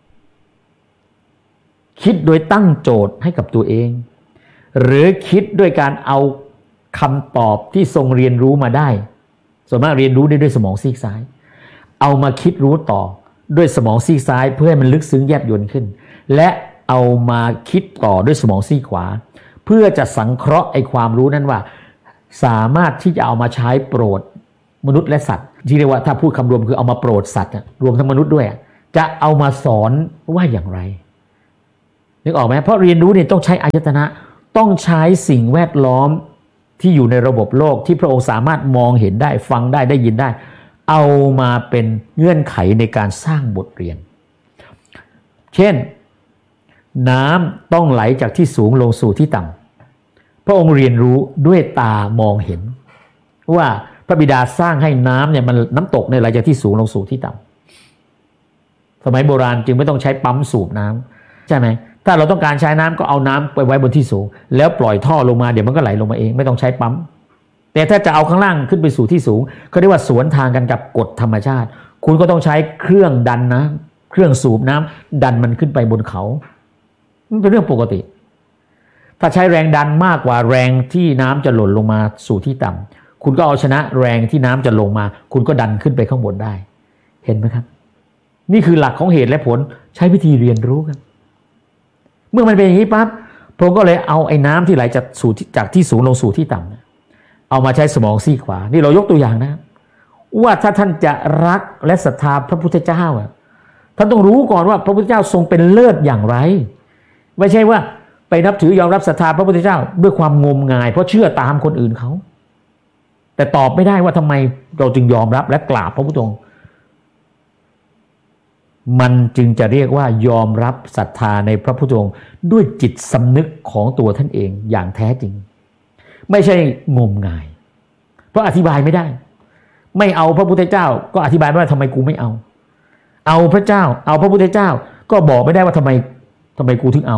คิดโดยตั้งโจทย์ให้กับตัวเองหรือคิดด้วยการเอาคำตอบที่ทรงเรียนรู้มาได้ส่วนมากเรียนรู้ได้ด้วยสมองซีกซ้ายเอามาคิดรู้ต่อด้วยสมองซีกซ้ายเพื่อให้มันลึกซึ้งแยบยลขึ้นและเอามาคิดต่อด้วยสมองซีกขวาเพื่อจะสังเคราะห์ไอ้ความรู้นั้นว่าสามารถที่จะเอามาใช้โปรดมนุษย์และสัตว์ที่เรียกว่าถ้าพูดคำรวมคือเอามาโปรดสัตว์รวมทั้งมนุษย์ด้วยจะเอามาสอนว่าอย่างไรนึกออกไหมเพราะเรียนรู้เนี่ยต้องใช้อายตนะต้องใช้สิ่งแวดล้อมที่อยู่ในระบบโลกที่พระองค์สามารถมองเห็นได้ฟังได้ยินได้เอามาเป็นเงื่อนไขในการสร้างบทเรียนเช่นน้ำต้องไหลจากที่สูงลงสู่ที่ต่ำพระองค์เรียนรู้ด้วยตามองเห็นว่าพระบิดาสร้างให้น้ำเนี่ยมันน้ำตกเนี่ยไหลจากที่สูงลงสู่ที่ต่ำสมัยโบราณจึงไม่ต้องใช้ปั๊มสูบน้ำใช่ไหมถ้าเราต้องการใช้น้ำก็เอาน้ำไปไว้บนที่สูงแล้วปล่อยท่อลงมาเดี๋ยวมันก็ไหลลงมาเองไม่ต้องใช้ปั๊มแต่ถ้าจะเอาข้างล่างขึ้นไปสู่ที่สูงเขาเรียกว่าสวนทางกันกับกฎธรรมชาติคุณก็ต้องใช้เครื่องดันน้ำเครื่องสูบน้ำดันมันขึ้นไปบนเขามันเป็นเรื่องปกติถ้าใช้แรงดันมากกว่าแรงที่น้ำจะหล่นลงมาสู่ที่ต่ำคุณก็เอาชนะแรงที่น้ำจะลงมาคุณก็ดันขึ้นไปข้างบนได้เห็นไหมครับนี่คือหลักของเหตุและผลใช้วิธีเรียนรู้กันเมื่อมันเป็นอย่างนี้ปั๊บพระองค์ก็เลยเอาไอ้น้ำที่ไหลจากที่สูงลงสู่ที่ต่ำเอามาใช้สมองซีกขวานี่เรายกตัวอย่างนะว่าถ้าท่านจะรักและศรัทธาพระพุทธเจ้าท่านต้องรู้ก่อนว่าพระพุทธเจ้าทรงเป็นเลิศอย่างไรไม่ใช่ว่าไปนับถือยอมรับศรัทธาพระพุทธเจ้าด้วยความงมงายเพราะเชื่อตามคนอื่นเขาแต่ตอบไม่ได้ว่าทำไมเราจึงยอมรับและกราบพระพุทธองค์มันจึงจะเรียกว่ายอมรับศรัทธาในพระพุทธองค์ด้วยจิตสำนึกของตัวท่านเองอย่างแท้จริงไม่ใช่งมงายเพราะอธิบายไม่ได้ไม่เอาพระพุทธเจ้าก็อธิบายไม่ได้ทำไมกูไม่เอาพระเจ้าเอาพระพุทธเจ้าก็บอกไม่ได้ว่าทำไมกูถึงเอา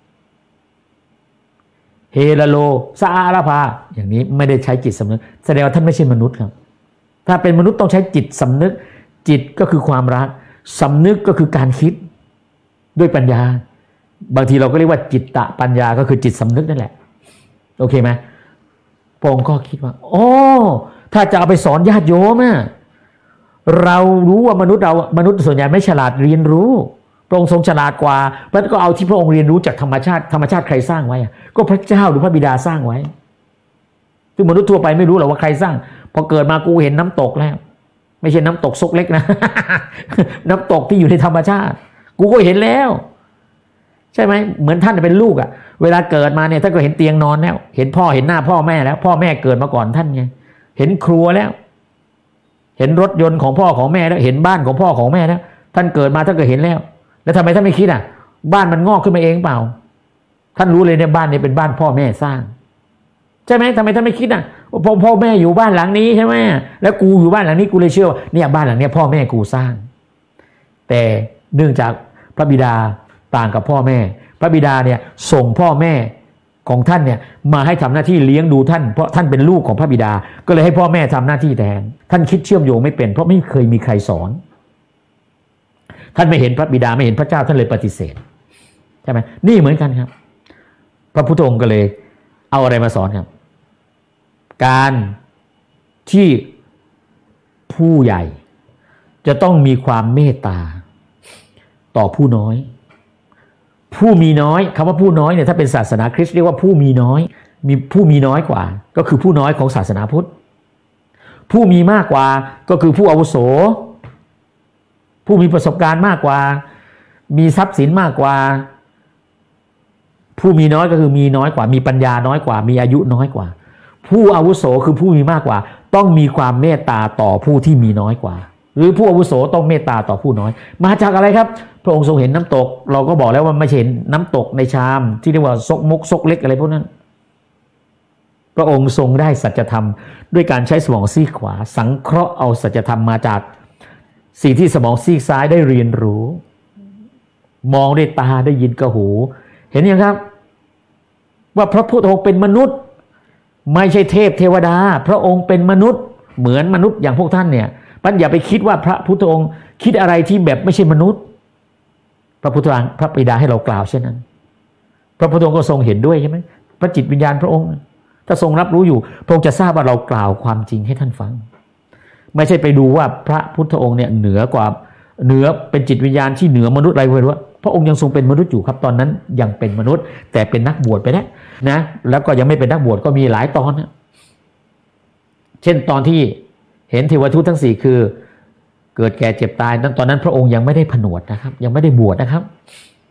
เฮลโลซาอาราภาอย่างนี้ไม่ได้ใช้จิตสำนึกแสดงว่าท่านไม่ใช่มนุษย์ครับถ้าเป็นมนุษย์ต้องใช้จิตสำนึกจิตก็คือความรักสำนึกก็คือการคิดด้วยปัญญาบางทีเราก็เรียกว่าจิตตะปัญญาก็คือจิตสำนึกนั่นแหละโอเคไหมพระองค์ก็คิดว่าโอ้ถ้าจะเอาไปสอนญาติโยมเรารู้ว่ามนุษย์ส่วนใหญ่ไม่ฉลาดเรียนรู้พระองค์ทรงฉลาดกว่าเพราะก็เอาที่พระองค์เรียนรู้จากธรรมชาติใครสร้างไว้ก็พระเจ้าหรือพระบิดาสร้างไว้ซึ่งมนุษย์ทั่วไปไม่รู้หรอกว่าใครสร้างพอเกิดมากูเห็นน้ำตกแล้วไม่ใช่น้ำตกซกเล็กนะ น้ำตกที่อยู่ในธรรมชาติกูก็เห็นแล้วใช่ไหมเหมือนท่านเป็นลูกเวลาเกิดมาเนี่ยท่านก็เห็นเตียงนอนแล้วเห็นพ่อเห็นหน้าพ่อแม่แล้วพ่อแม่เกิดมาก่อนท่านไงเห็นครัวแล้วเห็นรถยนต์ของพ่อของแม่แล้วเห็นบ้านของพ่อของแม่แล้วท่านเกิดมาท่านก็เห็นแล้วทำไมท่านไม่คิดบ้านมันงอกขึ้นมาเองเปล่าท่านรู้เลยเนี่ยบ้านนี้เป็นบ้านพ่อแม่สร้างใช่ไหมทำไมท่านไม่คิดพ่อแม่อยู่บ้านหลังนี้ใช่ไหมแล้วกูอยู่บ้านหลังนี้กูเลยเชื่อว่าเนี่ยบ้านหลังนี้พ่อแม่กูสร้างแต่เนื่องจากพระบิดาต่างกับพ่อแม่พระบิดาเนี่ยส่งพ่อแม่ของท่านเนี่ยมาให้ทำหน้าที่เลี้ยงดูท่านเพราะท่านเป็นลูกของพระบิดาก็เลยให้พ่อแม่ทำหน้าที่แทนท่านคิดเชื่อมโยงไม่เป็นเพราะไม่เคยมีใครสอนท่านไม่เห็นพระบิดาไม่เห็นพระเจ้าท่านเลยปฏิเสธใช่ไหมนี่เหมือนกันครับพระพุทธองค์ก็เลยเอาอะไรมาสอนครับการที่ผู้ใหญ่จะต้องมีความเมตตาต่อผู้น้อยผู้มีน้อยคำว่าผู้น้อยเนี่ยถ้าเป็นศาสนาคริสต์เรียกว่าผู้มีน้อยมีผู้มีน้อยกว่าก็คือผู้น้อยของศาสนาพุทธผู้มีมากกว่าก็คือผู้อาวุโสผู้มีประสบการณ์มากกว่ามีทรัพย์สินมากกว่าผู้มีน้อยก็คือมีน้อยกว่ามีปัญญาน้อยกว่ามีอายุน้อยกว่าผู้อาวุโสคือผู้มีมากกว่าต้องมีความเมตตาต่อผู้ที่มีน้อยกว่าหรือผู้อาวุโสต้องเมตตาต่อผู้น้อยมาจากอะไรครับพระองค์ทรงเห็นน้ำตกเราก็บอกแล้วว่าไม่เห็นน้ำตกในชามที่เรียกว่าซกมุกซกเล็กอะไรพวกนั้นพระองค์ทรงได้สัจธรรมด้วยการใช้สมองซีกขวาสังเคราะห์เอาสัจธรรมมาจากสิ่งที่สมองซีกซ้ายได้เรียนรู้มองด้วยตาได้ยินกับหูเห็นยังครับว่าพระพุทธองค์เป็นมนุษย์ไม่ใช่เทพเทวดาพระองค์เป็นมนุษย์เหมือนมนุษย์อย่างพวกท่านเนี่ยปัญญาไปคิดว่าพระพุทธองค์คิดอะไรที่แบบไม่ใช่มนุษย์พระพุทธองค์พระบิดาให้เรากล่าวเช่นนั้นพระพุทธองค์ก็ทรงเห็นด้วยใช่ไหมพระจิตวิญญาณพระองค์ถ้าทรงรับรู้อยู่พระองค์จะทราบว่าเรากล่าวความจริงให้ท่านฟังไม่ใช่ไปดูว่าพระพุทธองค์เนี่ยเหนือเป็นจิตวิญญาณที่เหนือมนุษย์อะไรไม่รู้พระองค์ยังทรงเป็นมนุษย์อยู่ครับตอนนั้นยังเป็นมนุษย์แต่เป็นนักบวชไปแล้วนะแล้วก็ยังไม่เป็นนักบวชก็มีหลายตอนนะเช่นตอนที่เห็นเทวทูตทั้ง4คือเกิดแก่เจ็บตายตอนนั้นพระองค์ยังไม่ได้ผนวดนะครับยังไม่ได้บวชนะครับ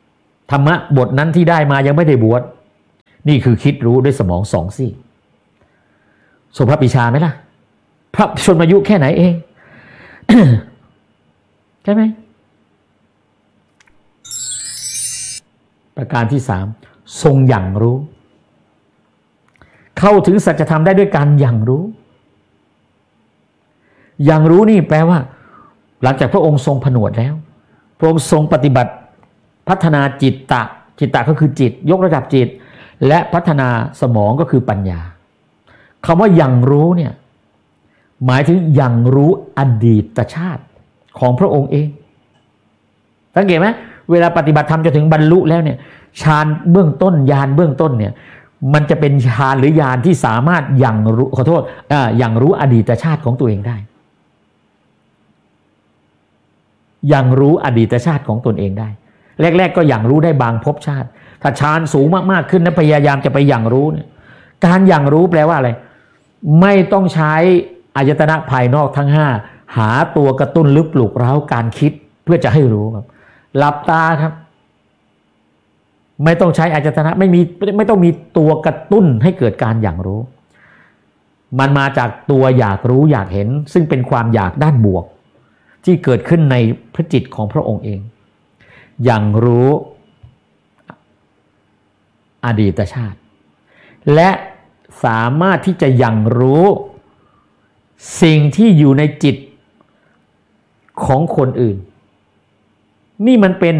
ธรรมะบทนั้นที่ได้มายังไม่ได้บวชนี่คือคิดรู้ด้วยสมองสองซี่สมพระปิชาไหมล่ะพระชนมายุแค่ไหนเอง ใช่ไหมประการที่3ทรงอย่างรู้เข้าถึงสัจธรรมได้ด้วยการอย่างรู้อย่างรู้นี่แปลว่าหลังจากพระองค์ทรงผนวดแล้วพระองค์ทรงปฏิบัติพัฒนาจิตตะก็คือจิตยกระดับจิตและพัฒนาสมองก็คือปัญญาคำว่าอย่างรู้เนี่ยหมายถึงอย่างรู้อดีตชาติของพระองค์เองสังเกตไหมเวลาปฏิบัติธรรมจนถึงบรรลุแล้วเนี่ยฌานเบื้องต้นญาณเบื้องต้นเนี่ยมันจะเป็นฌานหรือญาณที่สามารถอย่างรู้อย่างรู้อดีตชาติของตัวเองได้อย่างรู้อดีตชาติของตนเองได้แรกๆก็อย่างรู้ได้บางภพชาติถ้าฌานสูงมากๆขึ้นนะพยายามจะไปอย่างรู้เนี่ยการอย่างรู้แปลว่าอะไรไม่ต้องใช้อายตนะภายนอกทั้ง5หาตัวกระตุ้นหรือปลุกเร้าการคิดเพื่อจะให้รู้ครับหลับตาครับไม่ต้องใช้อายตนะไม่ต้องมีตัวกระตุ้นให้เกิดการอย่างรู้มันมาจากตัวอยากรู้อยากเห็นซึ่งเป็นความอยากด้านบวกที่เกิดขึ้นในพระจิตของพระองค์เองอย่างรู้อดีตชาติและสามารถที่จะอย่างรู้สิ่งที่อยู่ในจิตของคนอื่นนี่มันเป็น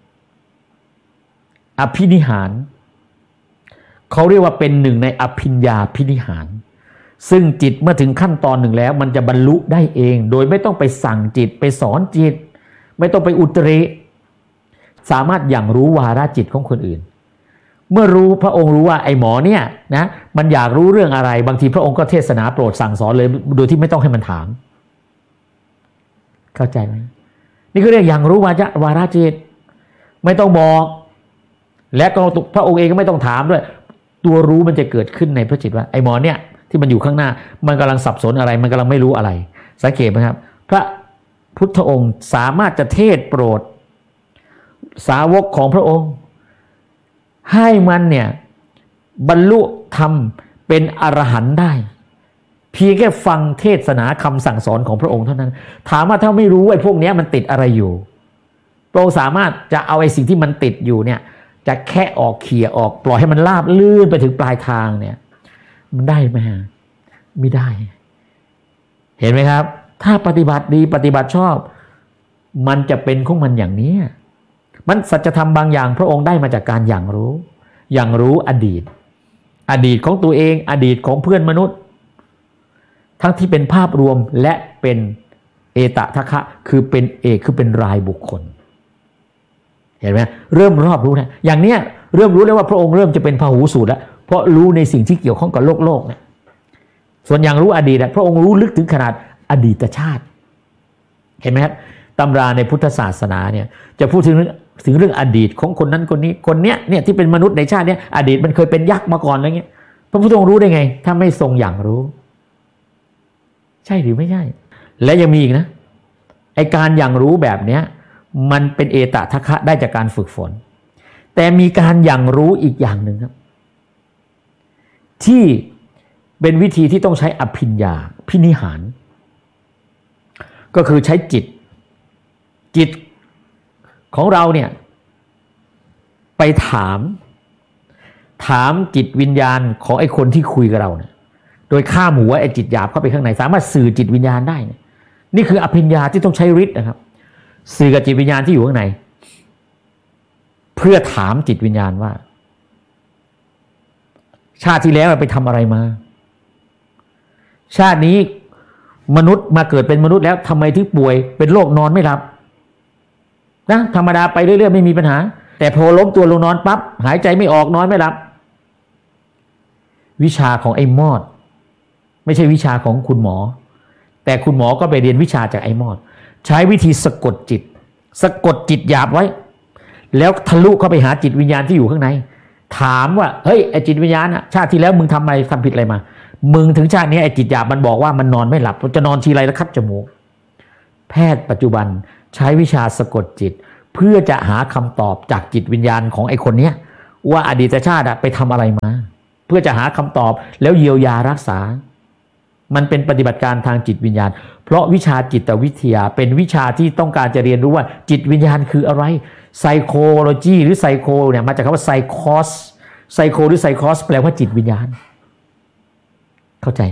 อภินิหารเขาเรียกว่าเป็นหนึ่งในอภิญญาภินิหารซึ่งจิตเมื่อถึงขั้นตอนหนึ่งแล้วมันจะบรรลุได้เองโดยไม่ต้องไปสั่งจิตไปสอนจิตไม่ต้องไปอุตริสามารถอย่างรู้วาระจิตของคนอื่นเมื่อรู้พระองค์รู้ว่าไอ้หมอเนี่ยนะมันอยากรู้เรื่องอะไรบางทีพระองค์ก็เทศนาโปรดสั่งสอนเลยโดยที่ไม่ต้องให้มันถามเข้าใจไหมนี่ก็เรียกอย่างรู้วาระจิตไม่ต้องบอกและก็พระองค์เองก็ไม่ต้องถามด้วยตัวรู้มันจะเกิดขึ้นในพระจิตว่าไอ้หมอเนี่ยที่มันอยู่ข้างหน้ามันกำลังสับสนอะไรมันกำลังไม่รู้อะไรสังเกตไหมครับพระพุทธองค์สามารถจะเทศโปรดสาวกของพระองค์ให้มันเนี่ยบรรลุธรรมเป็นอรหันต์ได้เพียงแค่ฟังเทศนาคำสั่งสอนของพระองค์เท่านั้นถามว่าถ้าไม่รู้ไอ้พวกนี้มันติดอะไรอยู่พระองค์สามารถจะเอาไอ้สิ่งที่มันติดอยู่เนี่ยจะแค่ออกเขี่ยออกปล่อยให้มันราบลื่นไปถึงปลายทางเนี่ยมันได้ไหมไม่ได้เห็นไหมครับถ้าปฏิบัติดีปฏิบัติชอบมันจะเป็นของมันอย่างนี้มันสัจธรรมบางอย่างพระองค์ได้มาจากการอย่างรู้อดีตของตัวเองอดีตของเพื่อนมนุษย์ทั้งที่เป็นภาพรวมและเป็นเอตทัคคะคือเป็นรายบุคคลเห็นไหมเริ่มรอบรู้นะอย่างเนี้ยเริ่มรู้แล้วว่าพระองค์เริ่มจะเป็นพหูสูตรแล้วเพราะรู้ในสิ่งที่เกี่ยวข้องกับโลกเนี่ยส่วนอย่างรู้อดีตพระองค์รู้ลึกถึงขนาดอดีตชาติเห็นไหมครับตำราในพุทธศาสนาเนี่ยจะพูดถึงเรื่องอดีตของคนนั้นคนนี้คนเนี้ยที่เป็นมนุษย์ในชาติเนี้ยอดีตมันเคยเป็นยักษ์มาก่อนอะไรเงี้ยพระพุทธองค์รู้ได้ไงถ้าไม่ทรงอย่างรู้ใช่หรือไม่ใช่และยังมีอีกนะไอการอย่างรู้แบบเนี้ยมันเป็นเอตทัคคะได้จากการฝึกฝนแต่มีการอย่างรู้อีกอย่างหนึ่งครับที่เป็นวิธีที่ต้องใช้อภิญญาภินิหารก็คือใช้จิตของเราเนี่ยไปถามจิตวิญญาณของไอ้คนที่คุยกับเราเนี่ยโดยข้ามหัวไอ้จิตหยาบเข้าไปข้างในสามารถสื่อจิตวิญญาณได้นี่คืออภิญญาที่ต้องใช้ฤทธิ์นะครับสื่อกับจิตวิญญาณที่อยู่ข้างในเพื่อถามจิตวิญญาณว่าชาติที่แล้วไปทำอะไรมาชาตินี้มนุษย์มาเกิดเป็นมนุษย์แล้วทำไมถึงป่วยเป็นโรคนอนไม่หลับนะธรรมดาไปเรื่อยๆไม่มีปัญหาแต่พอล้มตัวลงนอนปั๊บหายใจไม่ออกนอนไม่หลับวิชาของไอ้มอดไม่ใช่วิชาของคุณหมอแต่คุณหมอก็ไปเรียนวิชาจากไอ้มอดใช้วิธีสะกดจิตหยาบไว้แล้วทะลุเข้าไปหาจิตวิญญาณที่อยู่ข้างในถามว่าเฮ้ยไอ้จิตวิญญาณอะชาติที่แล้วมึงทำอะไรทำผิดอะไรมามึงถึงชาตินี้ไอ้จิตหยาบมันบอกว่ามันนอนไม่หลับจะนอนทีไรแล้วคัดจมูกแพทย์ปัจจุบันใช้วิชาสะกดจิตเพื่อจะหาคำตอบจากจิตวิญญาณของไอ้คนเนี้ยว่าอดีตชาติไปทำอะไรมาเพื่อจะหาคำตอบแล้วเยียวยารักษามันเป็นปฏิบัติการทางจิตวิญญาณเพราะวิชาจิตวิทยาเป็นวิชาที่ต้องการจะเรียนรู้ว่าจิตวิญญาณคืออะไรไซโคโลจีหรือไซโคเนี่ยมาจากคำว่าไซคอสไซโคหรือไซคอสแปลว่าจิตวิญญาณเข้าใจ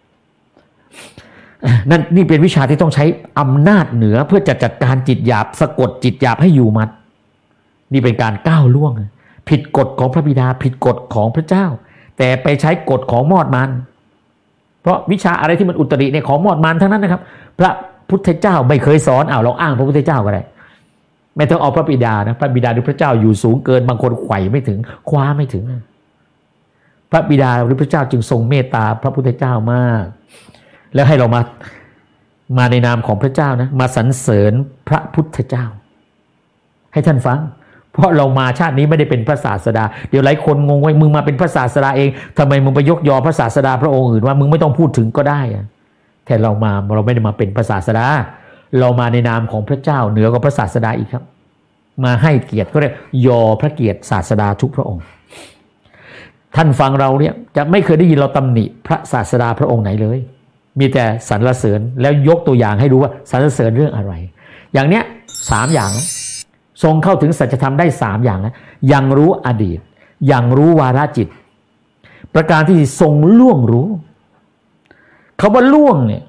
นั่นนี่เป็นวิชาที่ต้องใช้อำนาจเหนือเพื่อจะจัดการจิตหยาบสะกดจิตหยาบให้อยู่มัดนี่เป็นการก้าวล่วงผิดกฎของพระบิดาผิดกฎของพระเจ้าแต่ไปใช้กฎของมอดมันเพราะวิชาอะไรที่มันอุตริเนี่ยของมอดมันทั้งนั้นนะครับพระพุทธเจ้าไม่เคยสอนเราอ้างพระพุทธเจ้าก็ได้ไม่ต้องเอาพระบิดานะพระบิดาหรือพระเจ้าอยู่สูงเกินบางคนไขว่ไม่ถึงคว้าไม่ถึงพระบิดาหรือพระเจ้าจึงทรงเมตตาพระพุทธเจ้ามากแล้วให้เรามาในนามของพระเจ้านะมาสรรเสริญพระพุทธเจ้าให้ท่านฟังเพราะเรามาชาตินี้ไม่ได้เป็นพระศาสดาเดี๋ยวหลายคนงงว่ามึงมาเป็นพระศาสดาเองทำไมมึงไปยกยอพระศาสดาพระองค์อื่นว่ามึงไม่ต้องพูดถึงก็ได้แต่เราไม่ได้มาเป็นพระศาสดาเรามาในนามของพระเจ้าเหนือกว่าพระศาสดาอีกครับมาให้เกียรติก็เรียกยอพระเกียรติศาสดาทุกพระองค์ท่านฟังเราเนี่ยจะไม่เคยได้ยินเราตำหนิพระศาสดาพระองค์ไหนเลยมีแต่สรรเสริญแล้วยกตัวอย่างให้ดูว่าสรรเสริญเรื่องอะไรอย่างเนี้ย3อย่างทรงเข้าถึงสัจธรรมได้3อย่างนะยังรู้อดีตยังรู้วาระจิตประการที่ทรงล่วงรู้คำว่าล่วงเนี่ย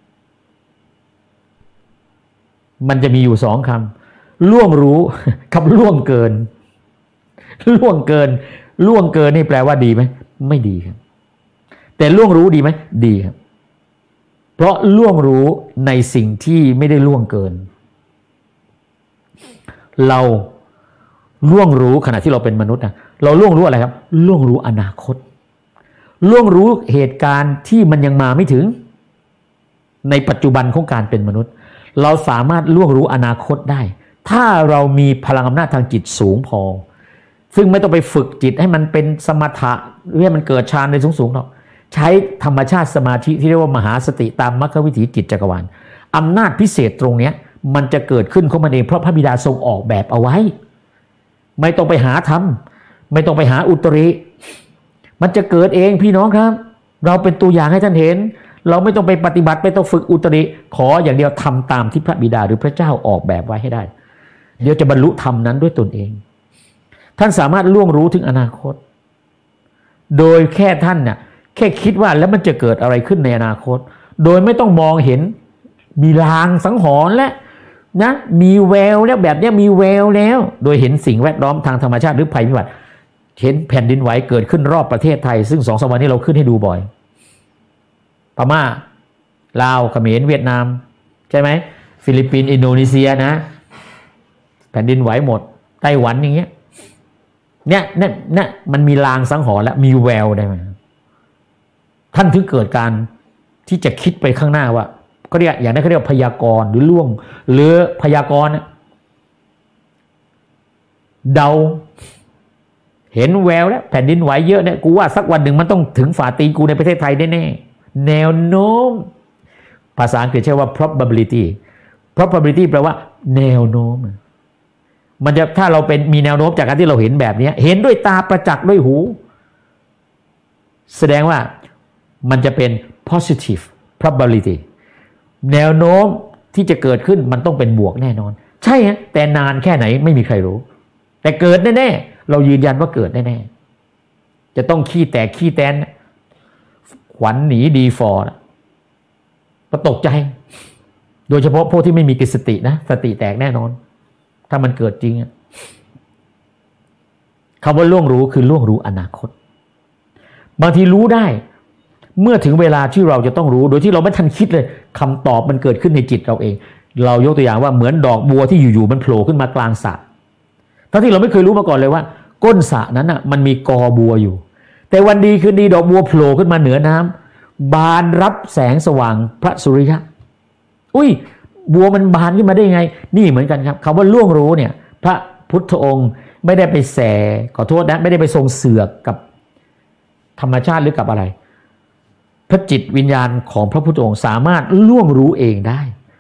มันจะมีอยู่2คำล่วงรู้กับล่วงเกินล่วงเกินนี่แปลว่าดีไหมไม่ดีครับแต่ล่วงรู้ดีไหมดีครับเพราะล่วงรู้ในสิ่งที่ไม่ได้ล่วงเกินเราล่วงรู้ขณะที่เราเป็นมนุษย์นะเราล่วงรู้อะไรครับล่วงรู้อนาคตล่วงรู้เหตุการณ์ที่มันยังมาไม่ถึงในปัจจุบันของการเป็นมนุษย์เราสามารถล่วงรู้อนาคตได้ถ้าเรามีพลังอำนาจทางจิตสูงพอซึ่งไม่ต้องไปฝึกจิตให้มันเป็นสมถะหรือให้มันเกิดฌานในสูงๆหรอกใช้ธรรมชาติสมาธิที่เรียกว่ามหาสติตามมรรควิถีจิตจักรวาลอำนาจพิเศษตรงเนี้ยมันจะเกิดขึ้นของมันเองเพราะพระบิดาทรงออกแบบเอาไว้ไม่ต้องไปหาทำไม่ต้องไปหาอุตริมันจะเกิดเองพี่น้องครับเราเป็นตัวอย่างให้ท่านเห็นเราไม่ต้องไปปฏิบัติไม่ต้องฝึกอุตริขออย่างเดียวทำตามที่พระบิดาหรือพระเจ้าออกแบบไว้ให้ได้เดี๋ยวจะบรรลุธรรมนั้นด้วยตนเองท่านสามารถล่วงรู้ถึงอนาคตโดยแค่ท่านเนี่ยแค่คิดว่าแล้วมันจะเกิดอะไรขึ้นในอนาคตโดยไม่ต้องมองเห็นมีลางสังหรณ์และนะมีแววแล้วแบบนี้มีแววแล้วโดยเห็นสิ่งแวดล้อมทางธรรมชาติหรือภัยพิบัติเห็นแผ่นดินไหวเกิดขึ้นรอบประเทศไทยซึ่ง2-3 วันนี้เราขึ้นให้ดูบ่อยพม่าลาวเขมรเวียดนามใช่ไหมฟิลิปปินส์อินโดนีเซียนะแผ่นดินไหวหมดไต้หวันอย่างเงี้ยเนี่ยมันมีลางสังหรณ์และมีแววได้ไหมท่านถึงเกิดการที่จะคิดไปข้างหน้าว่าก็เรียกอย่างนั้นเขาเรียกพยากรณ์หรือล่วงหรือพยากรณ์เดาเห็นแววแล้วแผ่นดินไหวเยอะเนี่ยกูว่าสักวันหนึ่งมันต้องถึงฝ่าตีนกูในประเทศไทยแน่ๆแนวโน้มภาษาอังกฤษใช้ว่า probability แปลว่าแนวโน้มมันจะถ้าเราเป็นมีแนวโน้มจากการที่เราเห็นแบบนี้เห็นด้วยตาประจักษ์ด้วยหูแสดงว่ามันจะเป็น positive probability แนวโน้มที่จะเกิดขึ้นมันต้องเป็นบวกแน่นอนใช่ฮะแต่นานแค่ไหนไม่มีใครรู้แต่เกิดแน่ๆเรายืนยันว่าเกิดแน่ๆจะต้องขี้แตกขี้แตนขวัญหนีดีฟอร์ก็ตกใจโดยเฉพาะพวกที่ไม่มีสตินะสติแตกแน่นอนถ้ามันเกิดจริงคำว่าล่วงรู้คือล่วงรู้อนาคตบางทีรู้ได้เมื่อถึงเวลาที่เราจะต้องรู้โดยที่เราไม่ทันคิดเลยคำตอบมันเกิดขึ้นในจิตเราเองเรายกตัวอย่างว่าเหมือนดอกบัวที่อยู่ๆมันโผล่ขึ้นมากลางสระทั้งที่เราไม่เคยรู้มาก่อนเลยว่าก้นสระนั้นน่ะมันมีกอบัวอยู่แต่วันดีคืนดีดอกบัวโผล่ขึ้นมาเหนือน้ำบานรับแสงสว่างพระสุริยะอุ้ยบัวมันบานขึ้นมาได้ยังไงนี่เหมือนกันครับคำว่าล่วงรู้เนี่ยพระพุทธองค์ไม่ได้ไปแสขอโทษนะไม่ได้ไปทรงเสือกกับธรรมชาติหรือกับอะไรพระจิตวิญญาณของพระพุทธองค์สามารถล่วงรู้เองได้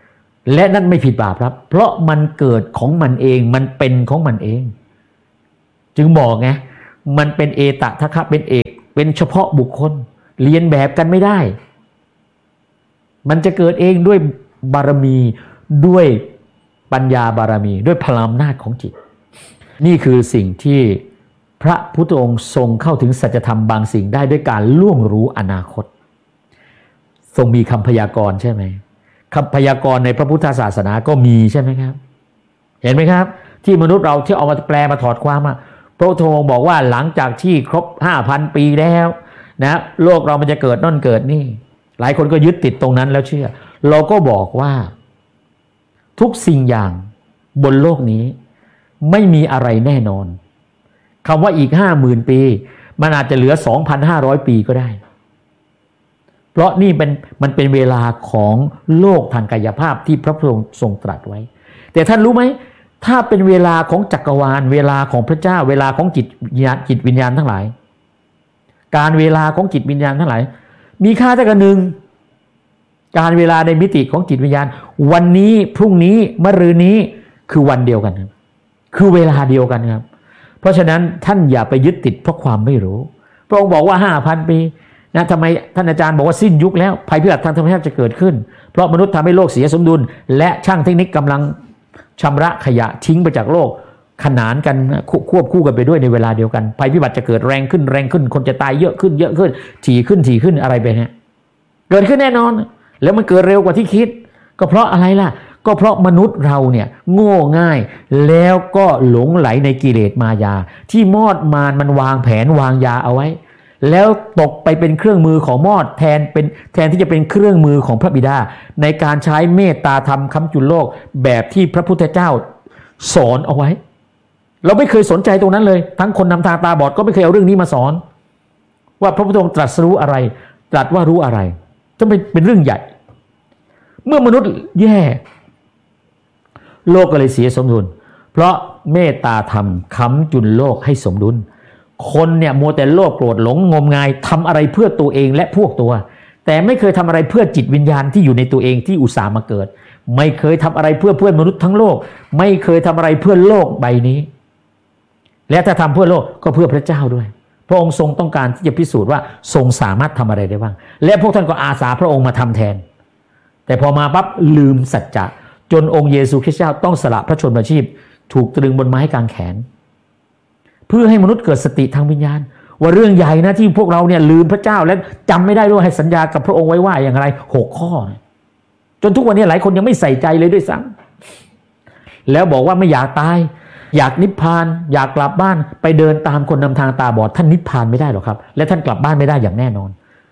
และนั่นไม่ผิดบาปครับเพราะมันเกิดของมันเองมันเป็นของมันเองจึงบอกไงมันเป็นเอตทัคคะเป็นเอกเป็นเฉพาะบุคคลเรียนแบบกันไม่ได้มันจะเกิดเองด้วยบารมีด้วยปัญญาบารมีด้วยพลังอำนาจของจิตนี่คือสิ่งที่พระพุทธองค์ทรงเข้าถึงสัจธรรมบางสิ่งได้ด้วยการล่วงรู้อนาคตทรงมีคำพยากรณ์ใช่ไหมคำพยากรณ์ในพระพุทธศาสนาก็มีใช่ไหมครับเห็นไหมครับที่มนุษย์เราที่เอามาแปลมาถอดความพระพุทธองค์บอกว่าหลังจากที่ครบ 5,000 ปีแล้วนะโลกเรามันจะเกิดนั่นเกิดนี่หลายคนก็ยึดติดตรงนั้นแล้วเชื่อเราก็บอกว่าทุกสิ่งอย่างบนโลกนี้ไม่มีอะไรแน่นอนคำว่าอีก 50,000 ปีมันอาจจะเหลือ 2,500 ปีก็ได้เพราะนี่มันเป็นเวลาของโลกทางกายภาพที่พระพุทธองค์ทรงตรัสไว้แต่ท่านรู้ไหมถ้าเป็นเวลาของจักรวาลเวลาของพระเจ้าเวลาของจิตวิญญาณทั้งหลายการเวลาของจิตวิญญาณทั้งหลายมีค่าเท่ากันหนึ่งการเวลาในมิติของจิตวิญญาณวันนี้พรุ่งนี้มะรืนนี้คือวันเดียวกันครับคือเวลาเดียวกันครับเพราะฉะนั้นท่านอย่าไปยึดติดเพราะความไม่รู้พระองค์บอกว่า 5,000 ปีนะทำไมท่านอาจารย์บอกว่าสิ้นยุคแล้วภัยพิบัติทางธรรมชาติจะเกิดขึ้นเพราะมนุษย์ทำให้โลกเสียสมดุลและช่างเทคนิคกำลังชำระขยะทิ้งไปจากโลกขนานกันควบคู่กันไปด้วยในเวลาเดียวกันภัยพิบัติจะเกิดแรงขึ้นคนจะตายเยอะขึ้นถี่ขึ้นอะไรไปเนี่ยเกิดขึ้นแน่นอนแล้วมันเกิดเร็วกว่าที่คิดก็เพราะอะไรล่ะก็เพราะมนุษย์เราเนี่ยโง่ง่ายแล้วก็หลงไหลในกิเลสมายาที่มอดมารมันวางแผนวางยาเอาไว้แล้วตกไปเป็นเครื่องมือของมอดแทนที่จะเป็นเครื่องมือของพระบิดาในการใช้เมตตาธรรมค้ำจุนโลกแบบที่พระพุทธเจ้าสอนเอาไว้เราไม่เคยสนใจตรงนั้นเลยทั้งคนนำทางตาบอดก็ไม่เคยเอาเรื่องนี้มาสอนว่าพระพุทธองค์ตรัสรู้อะไรตรัสว่ารู้อะไรจะเป็นเรื่องใหญ่เมื่อมนุษย์แย่โลกก็เลยเสียสมดุลเพราะเมตตาธรรมค้ำจุนโลกให้สมดุลคนเนี่ยมัวแต่โลภโกรธหลงงมงายทำอะไรเพื่อตัวเองและพวกตัวแต่ไม่เคยทำอะไรเพื่อจิตวิญญาณที่อยู่ในตัวเองที่อุตส่าห์มาเกิดไม่เคยทำอะไรเพื่อมนุษย์ทั้งโลกไม่เคยทำอะไรเพื่อโลกใบนี้และถ้าทำเพื่อโลกก็เพื่อพระเจ้าด้วยพระองค์ทรงต้องการที่จะพิสูจน์ว่าทรงสามารถทำอะไรได้บ้างและพวกท่านก็อาสาพระองค์มาทำแทนแต่พอมาปั๊บลืมสัจจะจนองค์เยซูคริสต์เจ้าต้องสละพระชนมาชีพถูกตรึงบนไม้กางแขนเพื่อให้มนุษย์เกิดสติทางวิญญาณว่าเรื่องใหญ่นะที่พวกเราเนี่ยลืมพระเจ้าและจำไม่ได้ด้วยให้สัญญากับพระองค์ไว้ว่าอย่างไร6 ข้อจนทุกวันนี้หลายคนยังไม่ใส่ใจเลยด้วยซ้ำแล้วบอกว่าไม่อยากตายอยากนิพพานอยากกลับบ้านไปเดินตามคนนำทางตาบอดท่านนิพพานไม่ได้หรอกครับและท่านกลับบ้านไม่ได้อย่างแน่นอน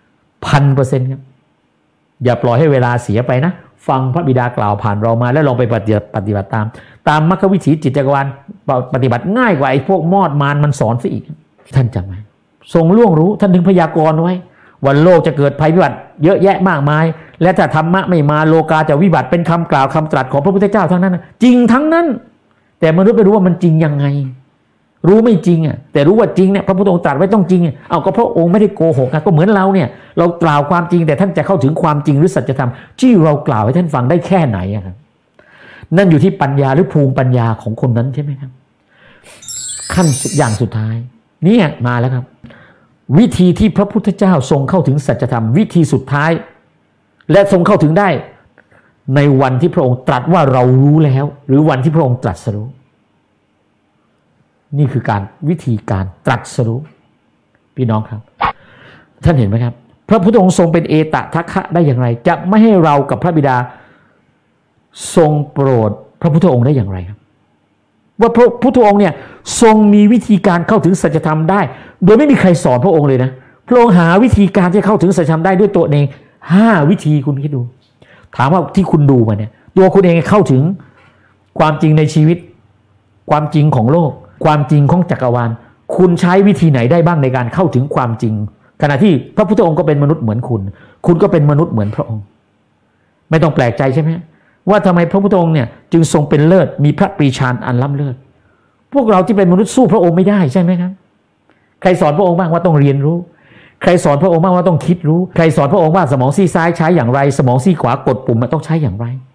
1,000% ครับอย่าปล่อยให้เวลาเสียไปนะฟังพระบิดากล่าวผ่านเรามาแล้วลองไปปฏิบัติตามมรรควิถีจิตจักรวาลปฏิบัติง่ายกว่าไอ้พวกมอดมารมันสอนซะอีกท่านจำไหมทรงล่วงรู้ท่านถึงพยากรณ์ไว้วันโลกจะเกิดภัยพิบัติเยอะแยะมากมายและถ้าธรรมะไม่มาโลกาจะวิบัติเป็นคำกล่าวคำตรัสของพระพุทธเจ้าทั้งนั้นจริงทั้งนั้นแต่มนุษย์ไม่รู้ว่ามันจริงยังไงรู้ไม่จริงแต่รู้ว่าจริงเนี่ยพระพุทธองค์ตรัสไว้ต้องจริงเอาก็พระองค์ไม่ได้โกหกก็เหมือนเราเนี่ยเรากล่าวความจริงแต่ท่านจะเข้าถึงความจริงหรือสัจธรรมที่เรากล่าวให้ท่านฟังได้แค่ไหนครับนั่นอยู่ที่ปัญญาหรือภูมิปัญญาของคนนั้นใช่ไหมครับขั้นอย่างสุดท้ายเนี่ยมาแล้วครับวิธีที่พระพุทธเจ้าทรงเข้าถึงสัจธรรมวิธีสุดท้ายและทรงเข้าถึงได้ในวันที่พระองค์ตรัสว่าเรารู้แล้วหรือวันที่พระองค์ตรัสรู้นี่คือวิธีการตรัสรู้พี่น้องครับท่านเห็นไหมครับพระพุทธองค์ทรงเป็นเอตทัคคะได้อย่างไรจะไม่ให้เรากับพระบิดาทรงโปรดพระพุทธองค์ได้อย่างไรครับว่าพระพุทธองค์เนี่ยทรงมีวิธีการเข้าถึงสัจธรรมได้โดยไม่มีใครสอนพระองค์เลยนะพระองค์หาวิธีการที่เข้าถึงสัจธรรมได้ด้วยตัวเอง5 วิธีคุณคิดดูถามว่าที่คุณดูมาเนี่ยตัวคุณเองเข้าถึงความจริงในชีวิตความจริงของโลกความจริงของจักรวาลคุณใช้วิธีไหนได้บ้างในการเข้าถึงความจริงขณะที่พระพุทธองค์ก็เป็นมนุษย์เหมือนคุณก็เป็นมนุษย์เหมือนพระองค์ไม่ต้องแปลกใจใช่ไหมว่าทำไมพระพุทธองค์เนี่ยจึงทรงเป็นเลิศมีพระปรีชาอันล้ำเลิศพวกเราที่เป็นมนุษย์สู้พระองค์ไม่ได้ใช่ไหมครับใครสอนพระองค์บ้างว่าต้องเรียนรู้ใครสอนพระองค์บ้างว่าต้องคิดรู้ใครสอนพระองค์ว่าสมองซีซ้ายใช้อย่างไรสมองซีขวากดปุ่มมันต้องใช้อย่างไร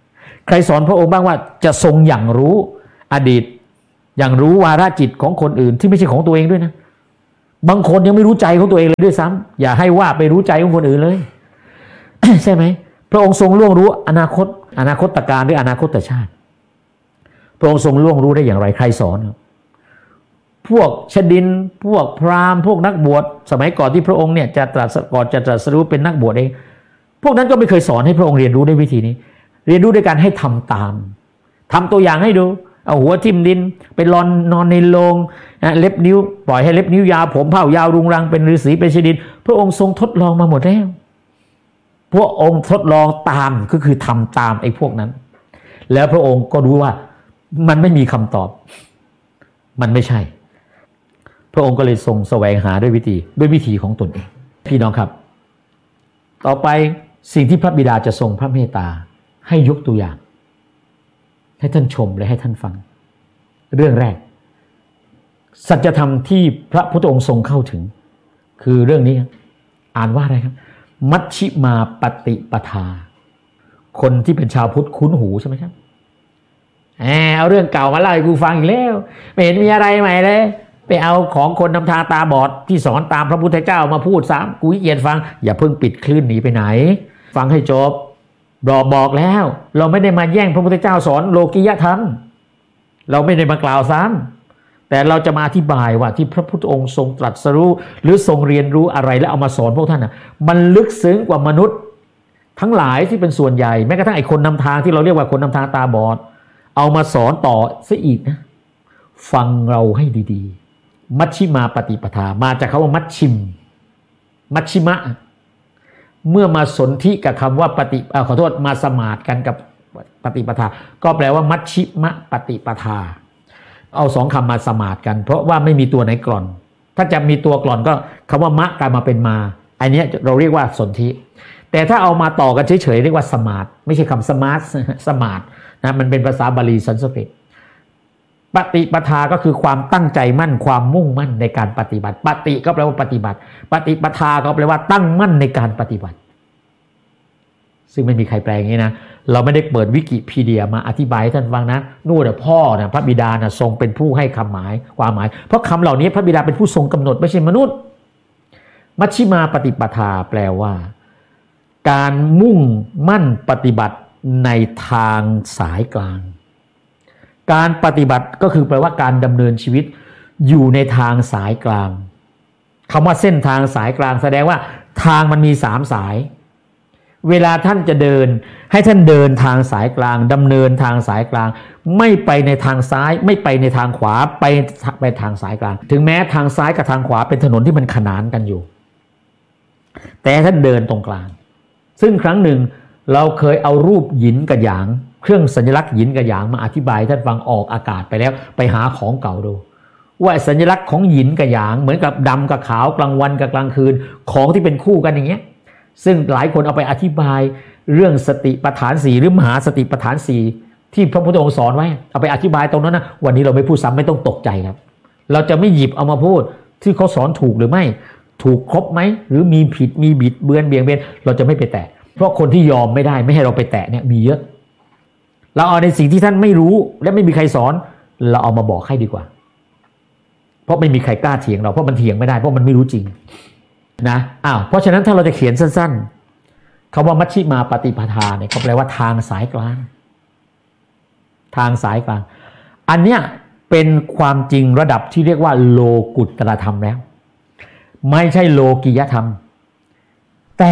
ใครสอนพระองค์บ้างว่าจะทรงอย่างรู้อดีตอย่างรู้วาระจิตของคนอื่นที่ไม่ใช่ของตัวเองด้วยนะบางคนยังไม่รู้ใจของตัวเองเลยด้วยซ้ำอย่าให้ว่าไปรู้ใจของคนอื่นเลย ใช่ไหมพระองค์ทรงล่วงรู้อนาคตการหรืออนาคตชาติพระองค์ทรงล่วงรู้ได้อย่างไรใครสอนพวกชดินพวกพราหมณ์พวกนักบวชสมัยก่อนที่พระองค์เนี่ยจะตรัสรู้เป็นนักบวชเองพวกนั้นก็ไม่เคยสอนให้พระองค์เรียนรู้ด้วยวิธีนี้เรียนรู้ด้วยการให้ทำตามทำตัวอย่างให้ดูเอาหัวทิ่มดินไปนอนในโลงเล็บนิ้วปล่อยให้เล็บนิ้วยาวผมเผ่ายาวรุงรังเป็นฤาษีเป็นชดินพระองค์ทรงทดลองมาหมดแล้วพระองค์ทดลองตามก็คือทำตามไอ้พวกนั้นแล้วพระองค์ก็รู้ว่ามันไม่มีคำตอบมันไม่ใช่พระองค์ก็เลยทรงแสวงหาด้วยวิธีของตนเองพี่น้องครับต่อไปสิ่งที่พระบิดาจะทรงพระเมตตาให้ยกตัวอย่างให้ท่านชมและให้ท่านฟังเรื่องแรกสัจธรรมที่พระพุทธองค์ทรงเข้าถึงคือเรื่องนี้อ่านว่าอะไรครับมัชฌิมาปฏิปทาคนที่เป็นชาวพุทธคุ้นหูใช่ไหมครับเอาเรื่องเก่ามาเล่าให้กูฟังอีกแล้วไม่เห็นมีอะไรใหม่เลยไปเอาของคนนำทางตาบอดที่สอนตามพระพุทธเจ้ามาพูดซ้ำกูขี้เกียจฟังอย่าเพิ่งปิดคลื่นหนีไปไหนฟังให้จบบอกแล้วเราไม่ได้มาแย่งพระพุทธเจ้าสอนโลกิยธรรมเราไม่ได้มากล่าวซ้ำแต่เราจะมาอธิบายว่าที่พระพุทธองค์ทรงตรัสรู้หรือทรงเรียนรู้อะไรแล้วเอามาสอนพวกท่านมันลึกซึ้งกว่ามนุษย์ทั้งหลายที่เป็นส่วนใหญ่แม้กระทั่งไอ้คนนำทางที่เราเรียกว่าคนนำทางตาบอดเอามาสอนต่อซะอีกนะฟังเราให้ดีๆมัชฌิมาปฏิปทามาจากคำว่ามัชชิมะเมื่อมาสนธิกับคำว่ามาสมาทกันกับปฏิปทาก็แปลว่ามัชชิมะปฏิปทาเอาสองคำมาสมาทกันเพราะว่าไม่มีตัวไหนกล่อนถ้าจะมีตัวกล่อนก็คำว่ามะกลายมาเป็นมาอันนี้เราเรียกว่าสนธิแต่ถ้าเอามาต่อกันเฉยๆเรียกว่าสมาทไม่ใช่คำสมาทนะมันเป็นภาษาบาลีสันสกฤตปฏิปทาก็คือความตั้งใจมั่นความมุ่งมั่นในการปฏิบัติปฏิก็แปลว่าปฏิบัติปฏิปทาก็แปลว่าตั้งมั่นในการปฏิบัติซึ่งไม่มีใครแปลอย่างนี้นะเราไม่ได้เปิดวิกิพีเดียมาอธิบายให้ท่านฟังนะนู่นพ่อนะพระบิดานะทรงเป็นผู้ให้ความหมายเพราะคำเหล่านี้พระบิดาเป็นผู้ทรงกำหนดไม่ใช่มนุษย์มัชฌิมาปฏิปทาแปลว่าการมุ่งมั่นปฏิบัติในทางสายกลางการปฏิบัติก็คือแปลว่าการดำเนินชีวิตอยู่ในทางสายกลางคำว่าเส้นทางสายกลางแสดงว่าทางมันมี3สายเวลาท่านจะเดินให้ท่านเดินทางสายกลางดำเนินทางสายกลางไม่ไปในทางซ้ายไม่ไปในทางขวาไปทางสายกลางถึงแม้ทางซ้ายกับทางขวาเป็นถนนที่มันขนานกันอยู่แต่ท่านเดินตรงกลางซึ่งครั้งหนึ่งเราเคยเอารูปหยินกับหยางเครื่องสัญลักษณ์หยินกับหยางมาอธิบายท่านฟังออกอากาศไปแล้วไปหาของเก่าดูว่าสัญลักษณ์ของหยินกับหยางเหมือนกับดำกับขาวกลางวันกับกลางคืนของที่เป็นคู่กันอย่างเงี้ยซึ่งหลายคนเอาไปอธิบายเรื่องสติปัฏฐาน4หรือมหาสติปัฏฐาน4ที่พระพุทธองค์สอนไว้เอาไปอธิบายตรงนั้นนะวันนี้เราไม่พูดซ้ำไม่ต้องตกใจครับเราจะไม่หยิบเอามาพูดที่เขาสอนถูกหรือไม่ถูกครบไหมหรือมีผิดมีบิดเบือนเบี่ยงเบนเราจะไม่ไปแตะเพราะคนที่ยอมไม่ได้ไม่ให้เราไปแตะเนี่ยมีเยอะเราเอาในสิ่งที่ท่านไม่รู้และไม่มีใครสอนเราเอามาบอกให้ดีกว่าเพราะไม่มีใครกล้าเถียงเราเพราะมันเถียงไม่ได้เพราะมันไม่รู้จริงนะเพราะฉะนั้นถ้าเราจะเขียนสั้นๆคำว่ามัชฌิมาปฏิปทาเนี่ยก็แปลว่าทางสายกลางทางสายกลางอันเนี้ยเป็นความจริงระดับที่เรียกว่าโลกุตตรธรรมแล้วไม่ใช่โลกิยธรรมแต่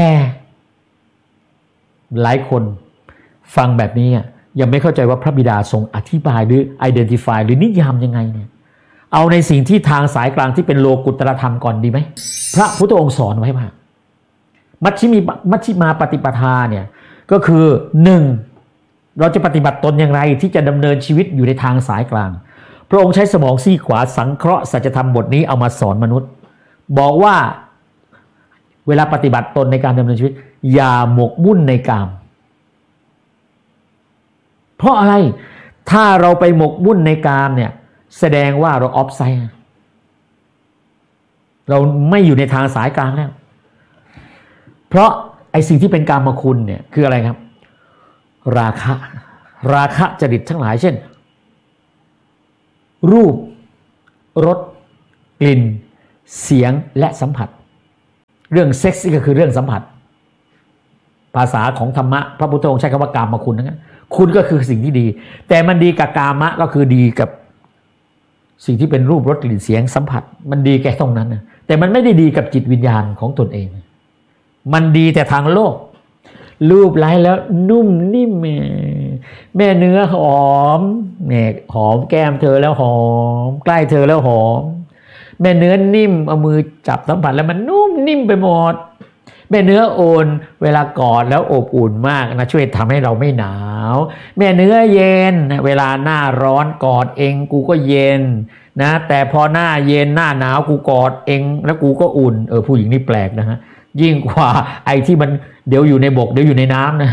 หลายคนฟังแบบนี้ยังไม่เข้าใจว่าพระบิดาทรงอธิบายหรือ identify หรือนิยามยังไงเนี่ยเอาในสิ่งที่ทางสายกลางที่เป็นโลกุตตรธรรมก่อนดีไหมพระพุทธองค์สอนไว้ว่ามัชฌิมาปฏิปทาเนี่ยก็คือ1เราจะปฏิบัติตนอย่างไรที่จะดำเนินชีวิตอยู่ในทางสายกลางพระองค์ใช้สมองซีกขวาสังเคราะห์สัจธรรมบทนี้เอามาสอนมนุษย์บอกว่าเวลาปฏิบัติตนในการดำเนินชีวิตอย่าหมกมุ่นในกามเพราะอะไรถ้าเราไปหมกมุ่นในกามเนี่ยแสดงว่าเราออฟไซด์เราไม่อยู่ในทางสายกลางแล้วเพราะไอ้สิ่งที่เป็นกามคุณเนี่ยคืออะไรครับราคะราคะจริตทั้งหลายเช่นรูปรสกลิ่นเสียงและสัมผัสเรื่องเซ็กซ์ก็คือเรื่องสัมผัสภาษาของธรรมะพระพุทธองค์ใช้คำว่ากามคุณนะคุณก็คือสิ่งที่ดีแต่มันดีกับกามะก็คือดีกับสิ่งที่เป็นรูปรสกลิ่นเสียงสัมผัสมันดีแค่ตรงนั้นนะแต่มันไม่ได้ดีกับจิตวิญญาณของตนเองมันดีแต่ทางโลกรูปไล้แล้วนุ่มนิ่มแม่เนื้อหอมเนี่ยหอมแก้มเธอแล้วหอมใกล้เธอแล้วหอมแม่เนื้อนิ่มเอามือจับสัมผัสแล้วมันนุ่มนิ่มไปหมดแม่เนื้อโอนเวลากอดแล้วอบอุ่นมากนะช่วยทำให้เราไม่หนาวแม่เนื้อเย็นเวลาหน้าร้อนกอดเองกูก็เย็นนะแต่พอหน้าเย็นหน้าหนาวกูกอดเองแล้วกูก็อุ่นผู้หญิงนี่แปลกนะฮะยิ่งกว่าไอ้ที่มันเดี๋ยวอยู่ในบกเดี๋ยวอยู่ในน้ำนะ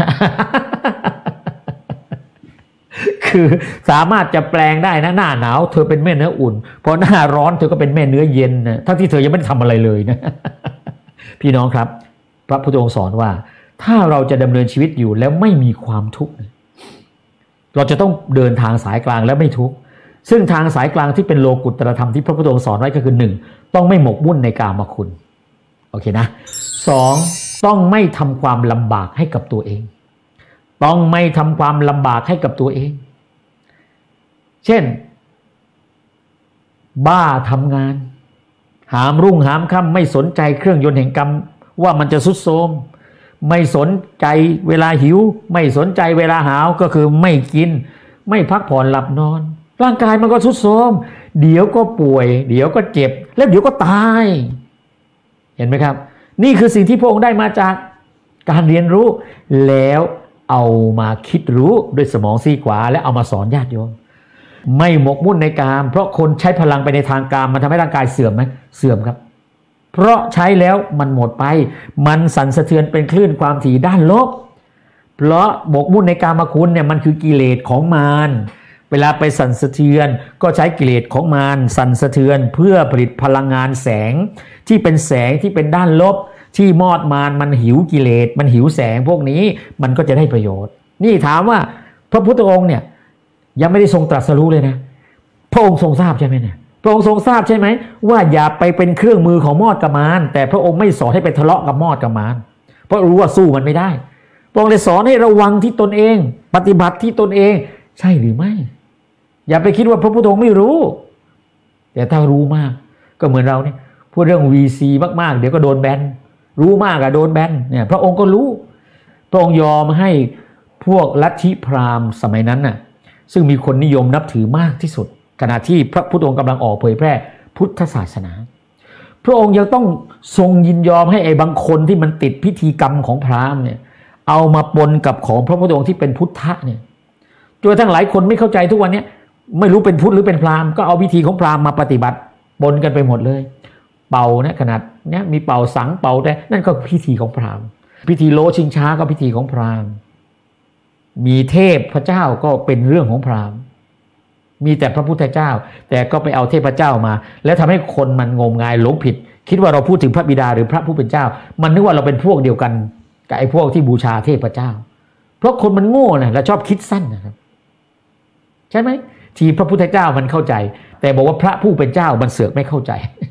คือสามารถจะแปลงได้นะหน้าหนาวเธอเป็นแม่เนื้ออุ่นพอหน้าร้อนเธอก็เป็นแม่เนื้อเย็นนะทั้งที่เธอยังไม่ได้ทำอะไรเลยนะ พี่น้องครับพระพุทธองค์สอนว่าถ้าเราจะดำเนินชีวิตอยู่แล้วไม่มีความทุกข์เราจะต้องเดินทางสายกลางแล้วไม่ทุกข์ซึ่งทางสายกลางที่เป็นโลกุตตรธรรมที่พระพุทธองค์สอนไว้ก็คือ 1. ต้องไม่หมกมุ่นในกามคุณโอเคนะ 2. ต้องไม่ทำความลำบากให้กับตัวเองต้องไม่ทำความลำบากให้กับตัวเองเช่นบ้าทำงานหามรุ่งหามค่ำไม่สนใจเครื่องยนต์แห่งกรรมว่ามันจะทรุดโทรมไม่สนใจเวลาหิวไม่สนใจเวลาหาวก็คือไม่กินไม่พักผ่อนหลับนอนร่างกายมันก็ทรุดโทรมเดี๋ยวก็ป่วยเดี๋ยวก็เจ็บแล้วเดี๋ยวก็ตายเห็นไหมครับนี่คือสิ่งที่พระองค์ได้มาจากการเรียนรู้แล้วเอามาคิดรู้ด้วยสมองซีกขวาและเอามาสอนญาติโยมไม่หมกมุ่นในกามเพราะคนใช้พลังไปในทางกามมันทำให้ร่างกายเสื่อมไหมเสื่อมครับเพราะใช้แล้วมันหมดไปมันสั่นสะเทือนเป็นคลื่นความถี่ด้านลบเพราะหมกมุ่นในกามคุณเนี่ยมันคือกิเลสของมารเวลาไปสั่นสะเทือนก็ใช้กิเลสของมารสั่นสะเทือนเพื่อผลิตพลังงานแสงที่เป็นแสงที่เป็นด้านลบที่มอดมารมันหิวกิเลสมันหิวแสงพวกนี้มันก็จะได้ประโยชน์นี่ถามว่าพระพุทธองค์เนี่ยยังไม่ได้ทรงตรัสรู้เลยนะพระองค์ทรงทราบใช่ไหมเนี่ยพระองค์ทรงทราบใช่ไหมว่าอย่าไปเป็นเครื่องมือของมอดกับมารแต่พระองค์ไม่สอนให้ไปทะเลาะกับมอดกับมารเพราะรู้ว่าสู้มันไม่ได้พระองค์เลยสอนให้ระวังที่ตนเองปฏิบัติที่ตนเองใช่หรือไม่อย่าไปคิดว่าพระพุทธองค์ไม่รู้แต่ถ้ารู้มากก็เหมือนเราเนี่ยพูดเรื่อง VC มากๆเดี๋ยวก็โดนแบนรู้มากอะโดนแบนเนี่ยพระองค์ก็รู้พระองค์ยอมให้พวกลัทธิพราหมณ์สมัยนั้นน่ะซึ่งมีคนนิยมนับถือมากที่สุดขณะที่พระพุทธองค์กำลังออกเผยแพร่พุทธศาสนาพระองค์ยังต้องทรงยินยอมให้ไอ้บางคนที่มันติดพิธีกรรมของพราหมณ์เนี่ยเอามาปนกับของพระพุทธองค์ที่เป็นพุทธะเนี่ยจนทั้งหลายคนไม่เข้าใจทุกวันนี้ไม่รู้เป็นพุทธหรือเป็นพราหมณ์ก็เอาวิธีของพราหมณ์มาปฏิบัติปนกันไปหมดเลยเป่านะขนาดเนี้ยมีเป่าสังเป่าแต่นั่นก็พิธีของพราหมณ์พิธีโลชิงช้าก็พิธีของพราหมณ์มีเทพพระเจ้าก็เป็นเรื่องของพราหมณ์มีแต่พระพุทธเจ้าแต่ก็ไปเอาเทพเจ้ามาแล้วทำให้คนมันงมงายหลงผิดคิดว่าเราพูดถึงพระบิดาหรือพระผู้เป็นเจ้ามันนึกว่าเราเป็นพวกเดียวกันกับไอ้พวกที่บูชาเทพเจ้าเพราะคนมันโง่นะและชอบคิดสั้นนะครับใช่ไหมที่พระพุทธเจ้ามันเข้าใจแต่บอกว่าพระผู้เป็นเจ้ามันเสือกไม่เข้าใจ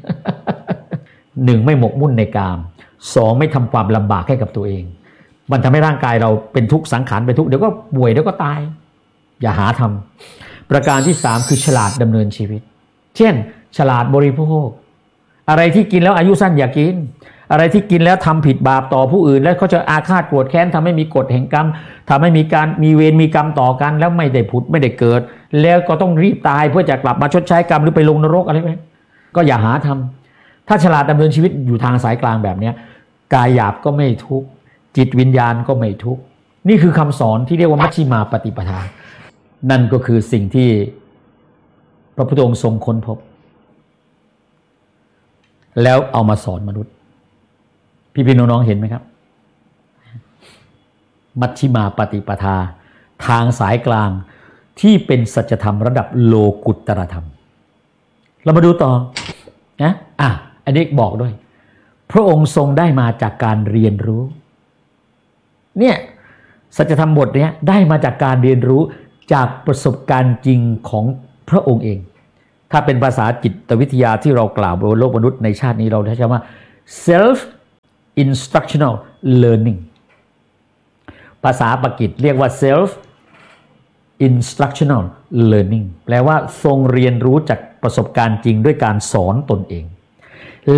1. ไม่หมกมุ่นในกาม 2. ไม่ทำความลำบากให้กับตัวเองมันทำให้ร่างกายเราเป็นทุกข์สังขารเป็นทุกข์เดี๋ยวก็ป่วยเดี๋ยวก็ตายอย่าหาทำประการที่ 3คือฉลาดดำเนินชีวิตเช่นฉลาดบริโภคอะไรที่กินแล้วอายุสั้นอย่ากินอะไรที่กินแล้วทำผิดบาปต่อผู้อื่นแล้วเขาจะอาฆาตโกรธแค้นทำให้มีกฎแห่งกรรมทำให้มีเวรมีกรรมต่อกันแล้วไม่ได้ผุดไม่ได้เกิดแล้วก็ต้องรีบตายเพื่อจะกลับมาชดใช้กรรมหรือไปลงนรกอะไรไหมก็อย่าหาทำถ้าฉลาดดำเนินชีวิตอยู่ทางสายกลางแบบนี้กายหยาบก็ไม่ทุกข์จิตวิญญาณก็ไม่ทุกข์นี่คือคำสอนที่เรียกว่ามัชฌิมาปฏิปทานั่นก็คือสิ่งที่พระพุทธองค์ทรงค้นพบแล้วเอามาสอนมนุษย์พี่น้องๆเห็นไหมครับมัชฌิมาปฏิปทาทางสายกลางที่เป็นสัจธรรมระดับโลกุตตรธรรมเรามาดูต่อนะอันนี้บอกด้วยพระองค์ทรงได้มาจากการเรียนรู้เนี่ยสัจธรรมบทเนี้ยได้มาจากการเรียนรู้จากประสบการณ์จริงของพระองค์เองถ้าเป็นภาษาจิตวิทยาที่เรากล่าวบนโลกมนุษย์ในชาตินี้เราใช้คำว่า self instructional learning ภาษาปากีสเรียกว่า self instructional learning แปลว่าทรงเรียนรู้จากประสบการณ์จริงด้วยการสอนตนเอง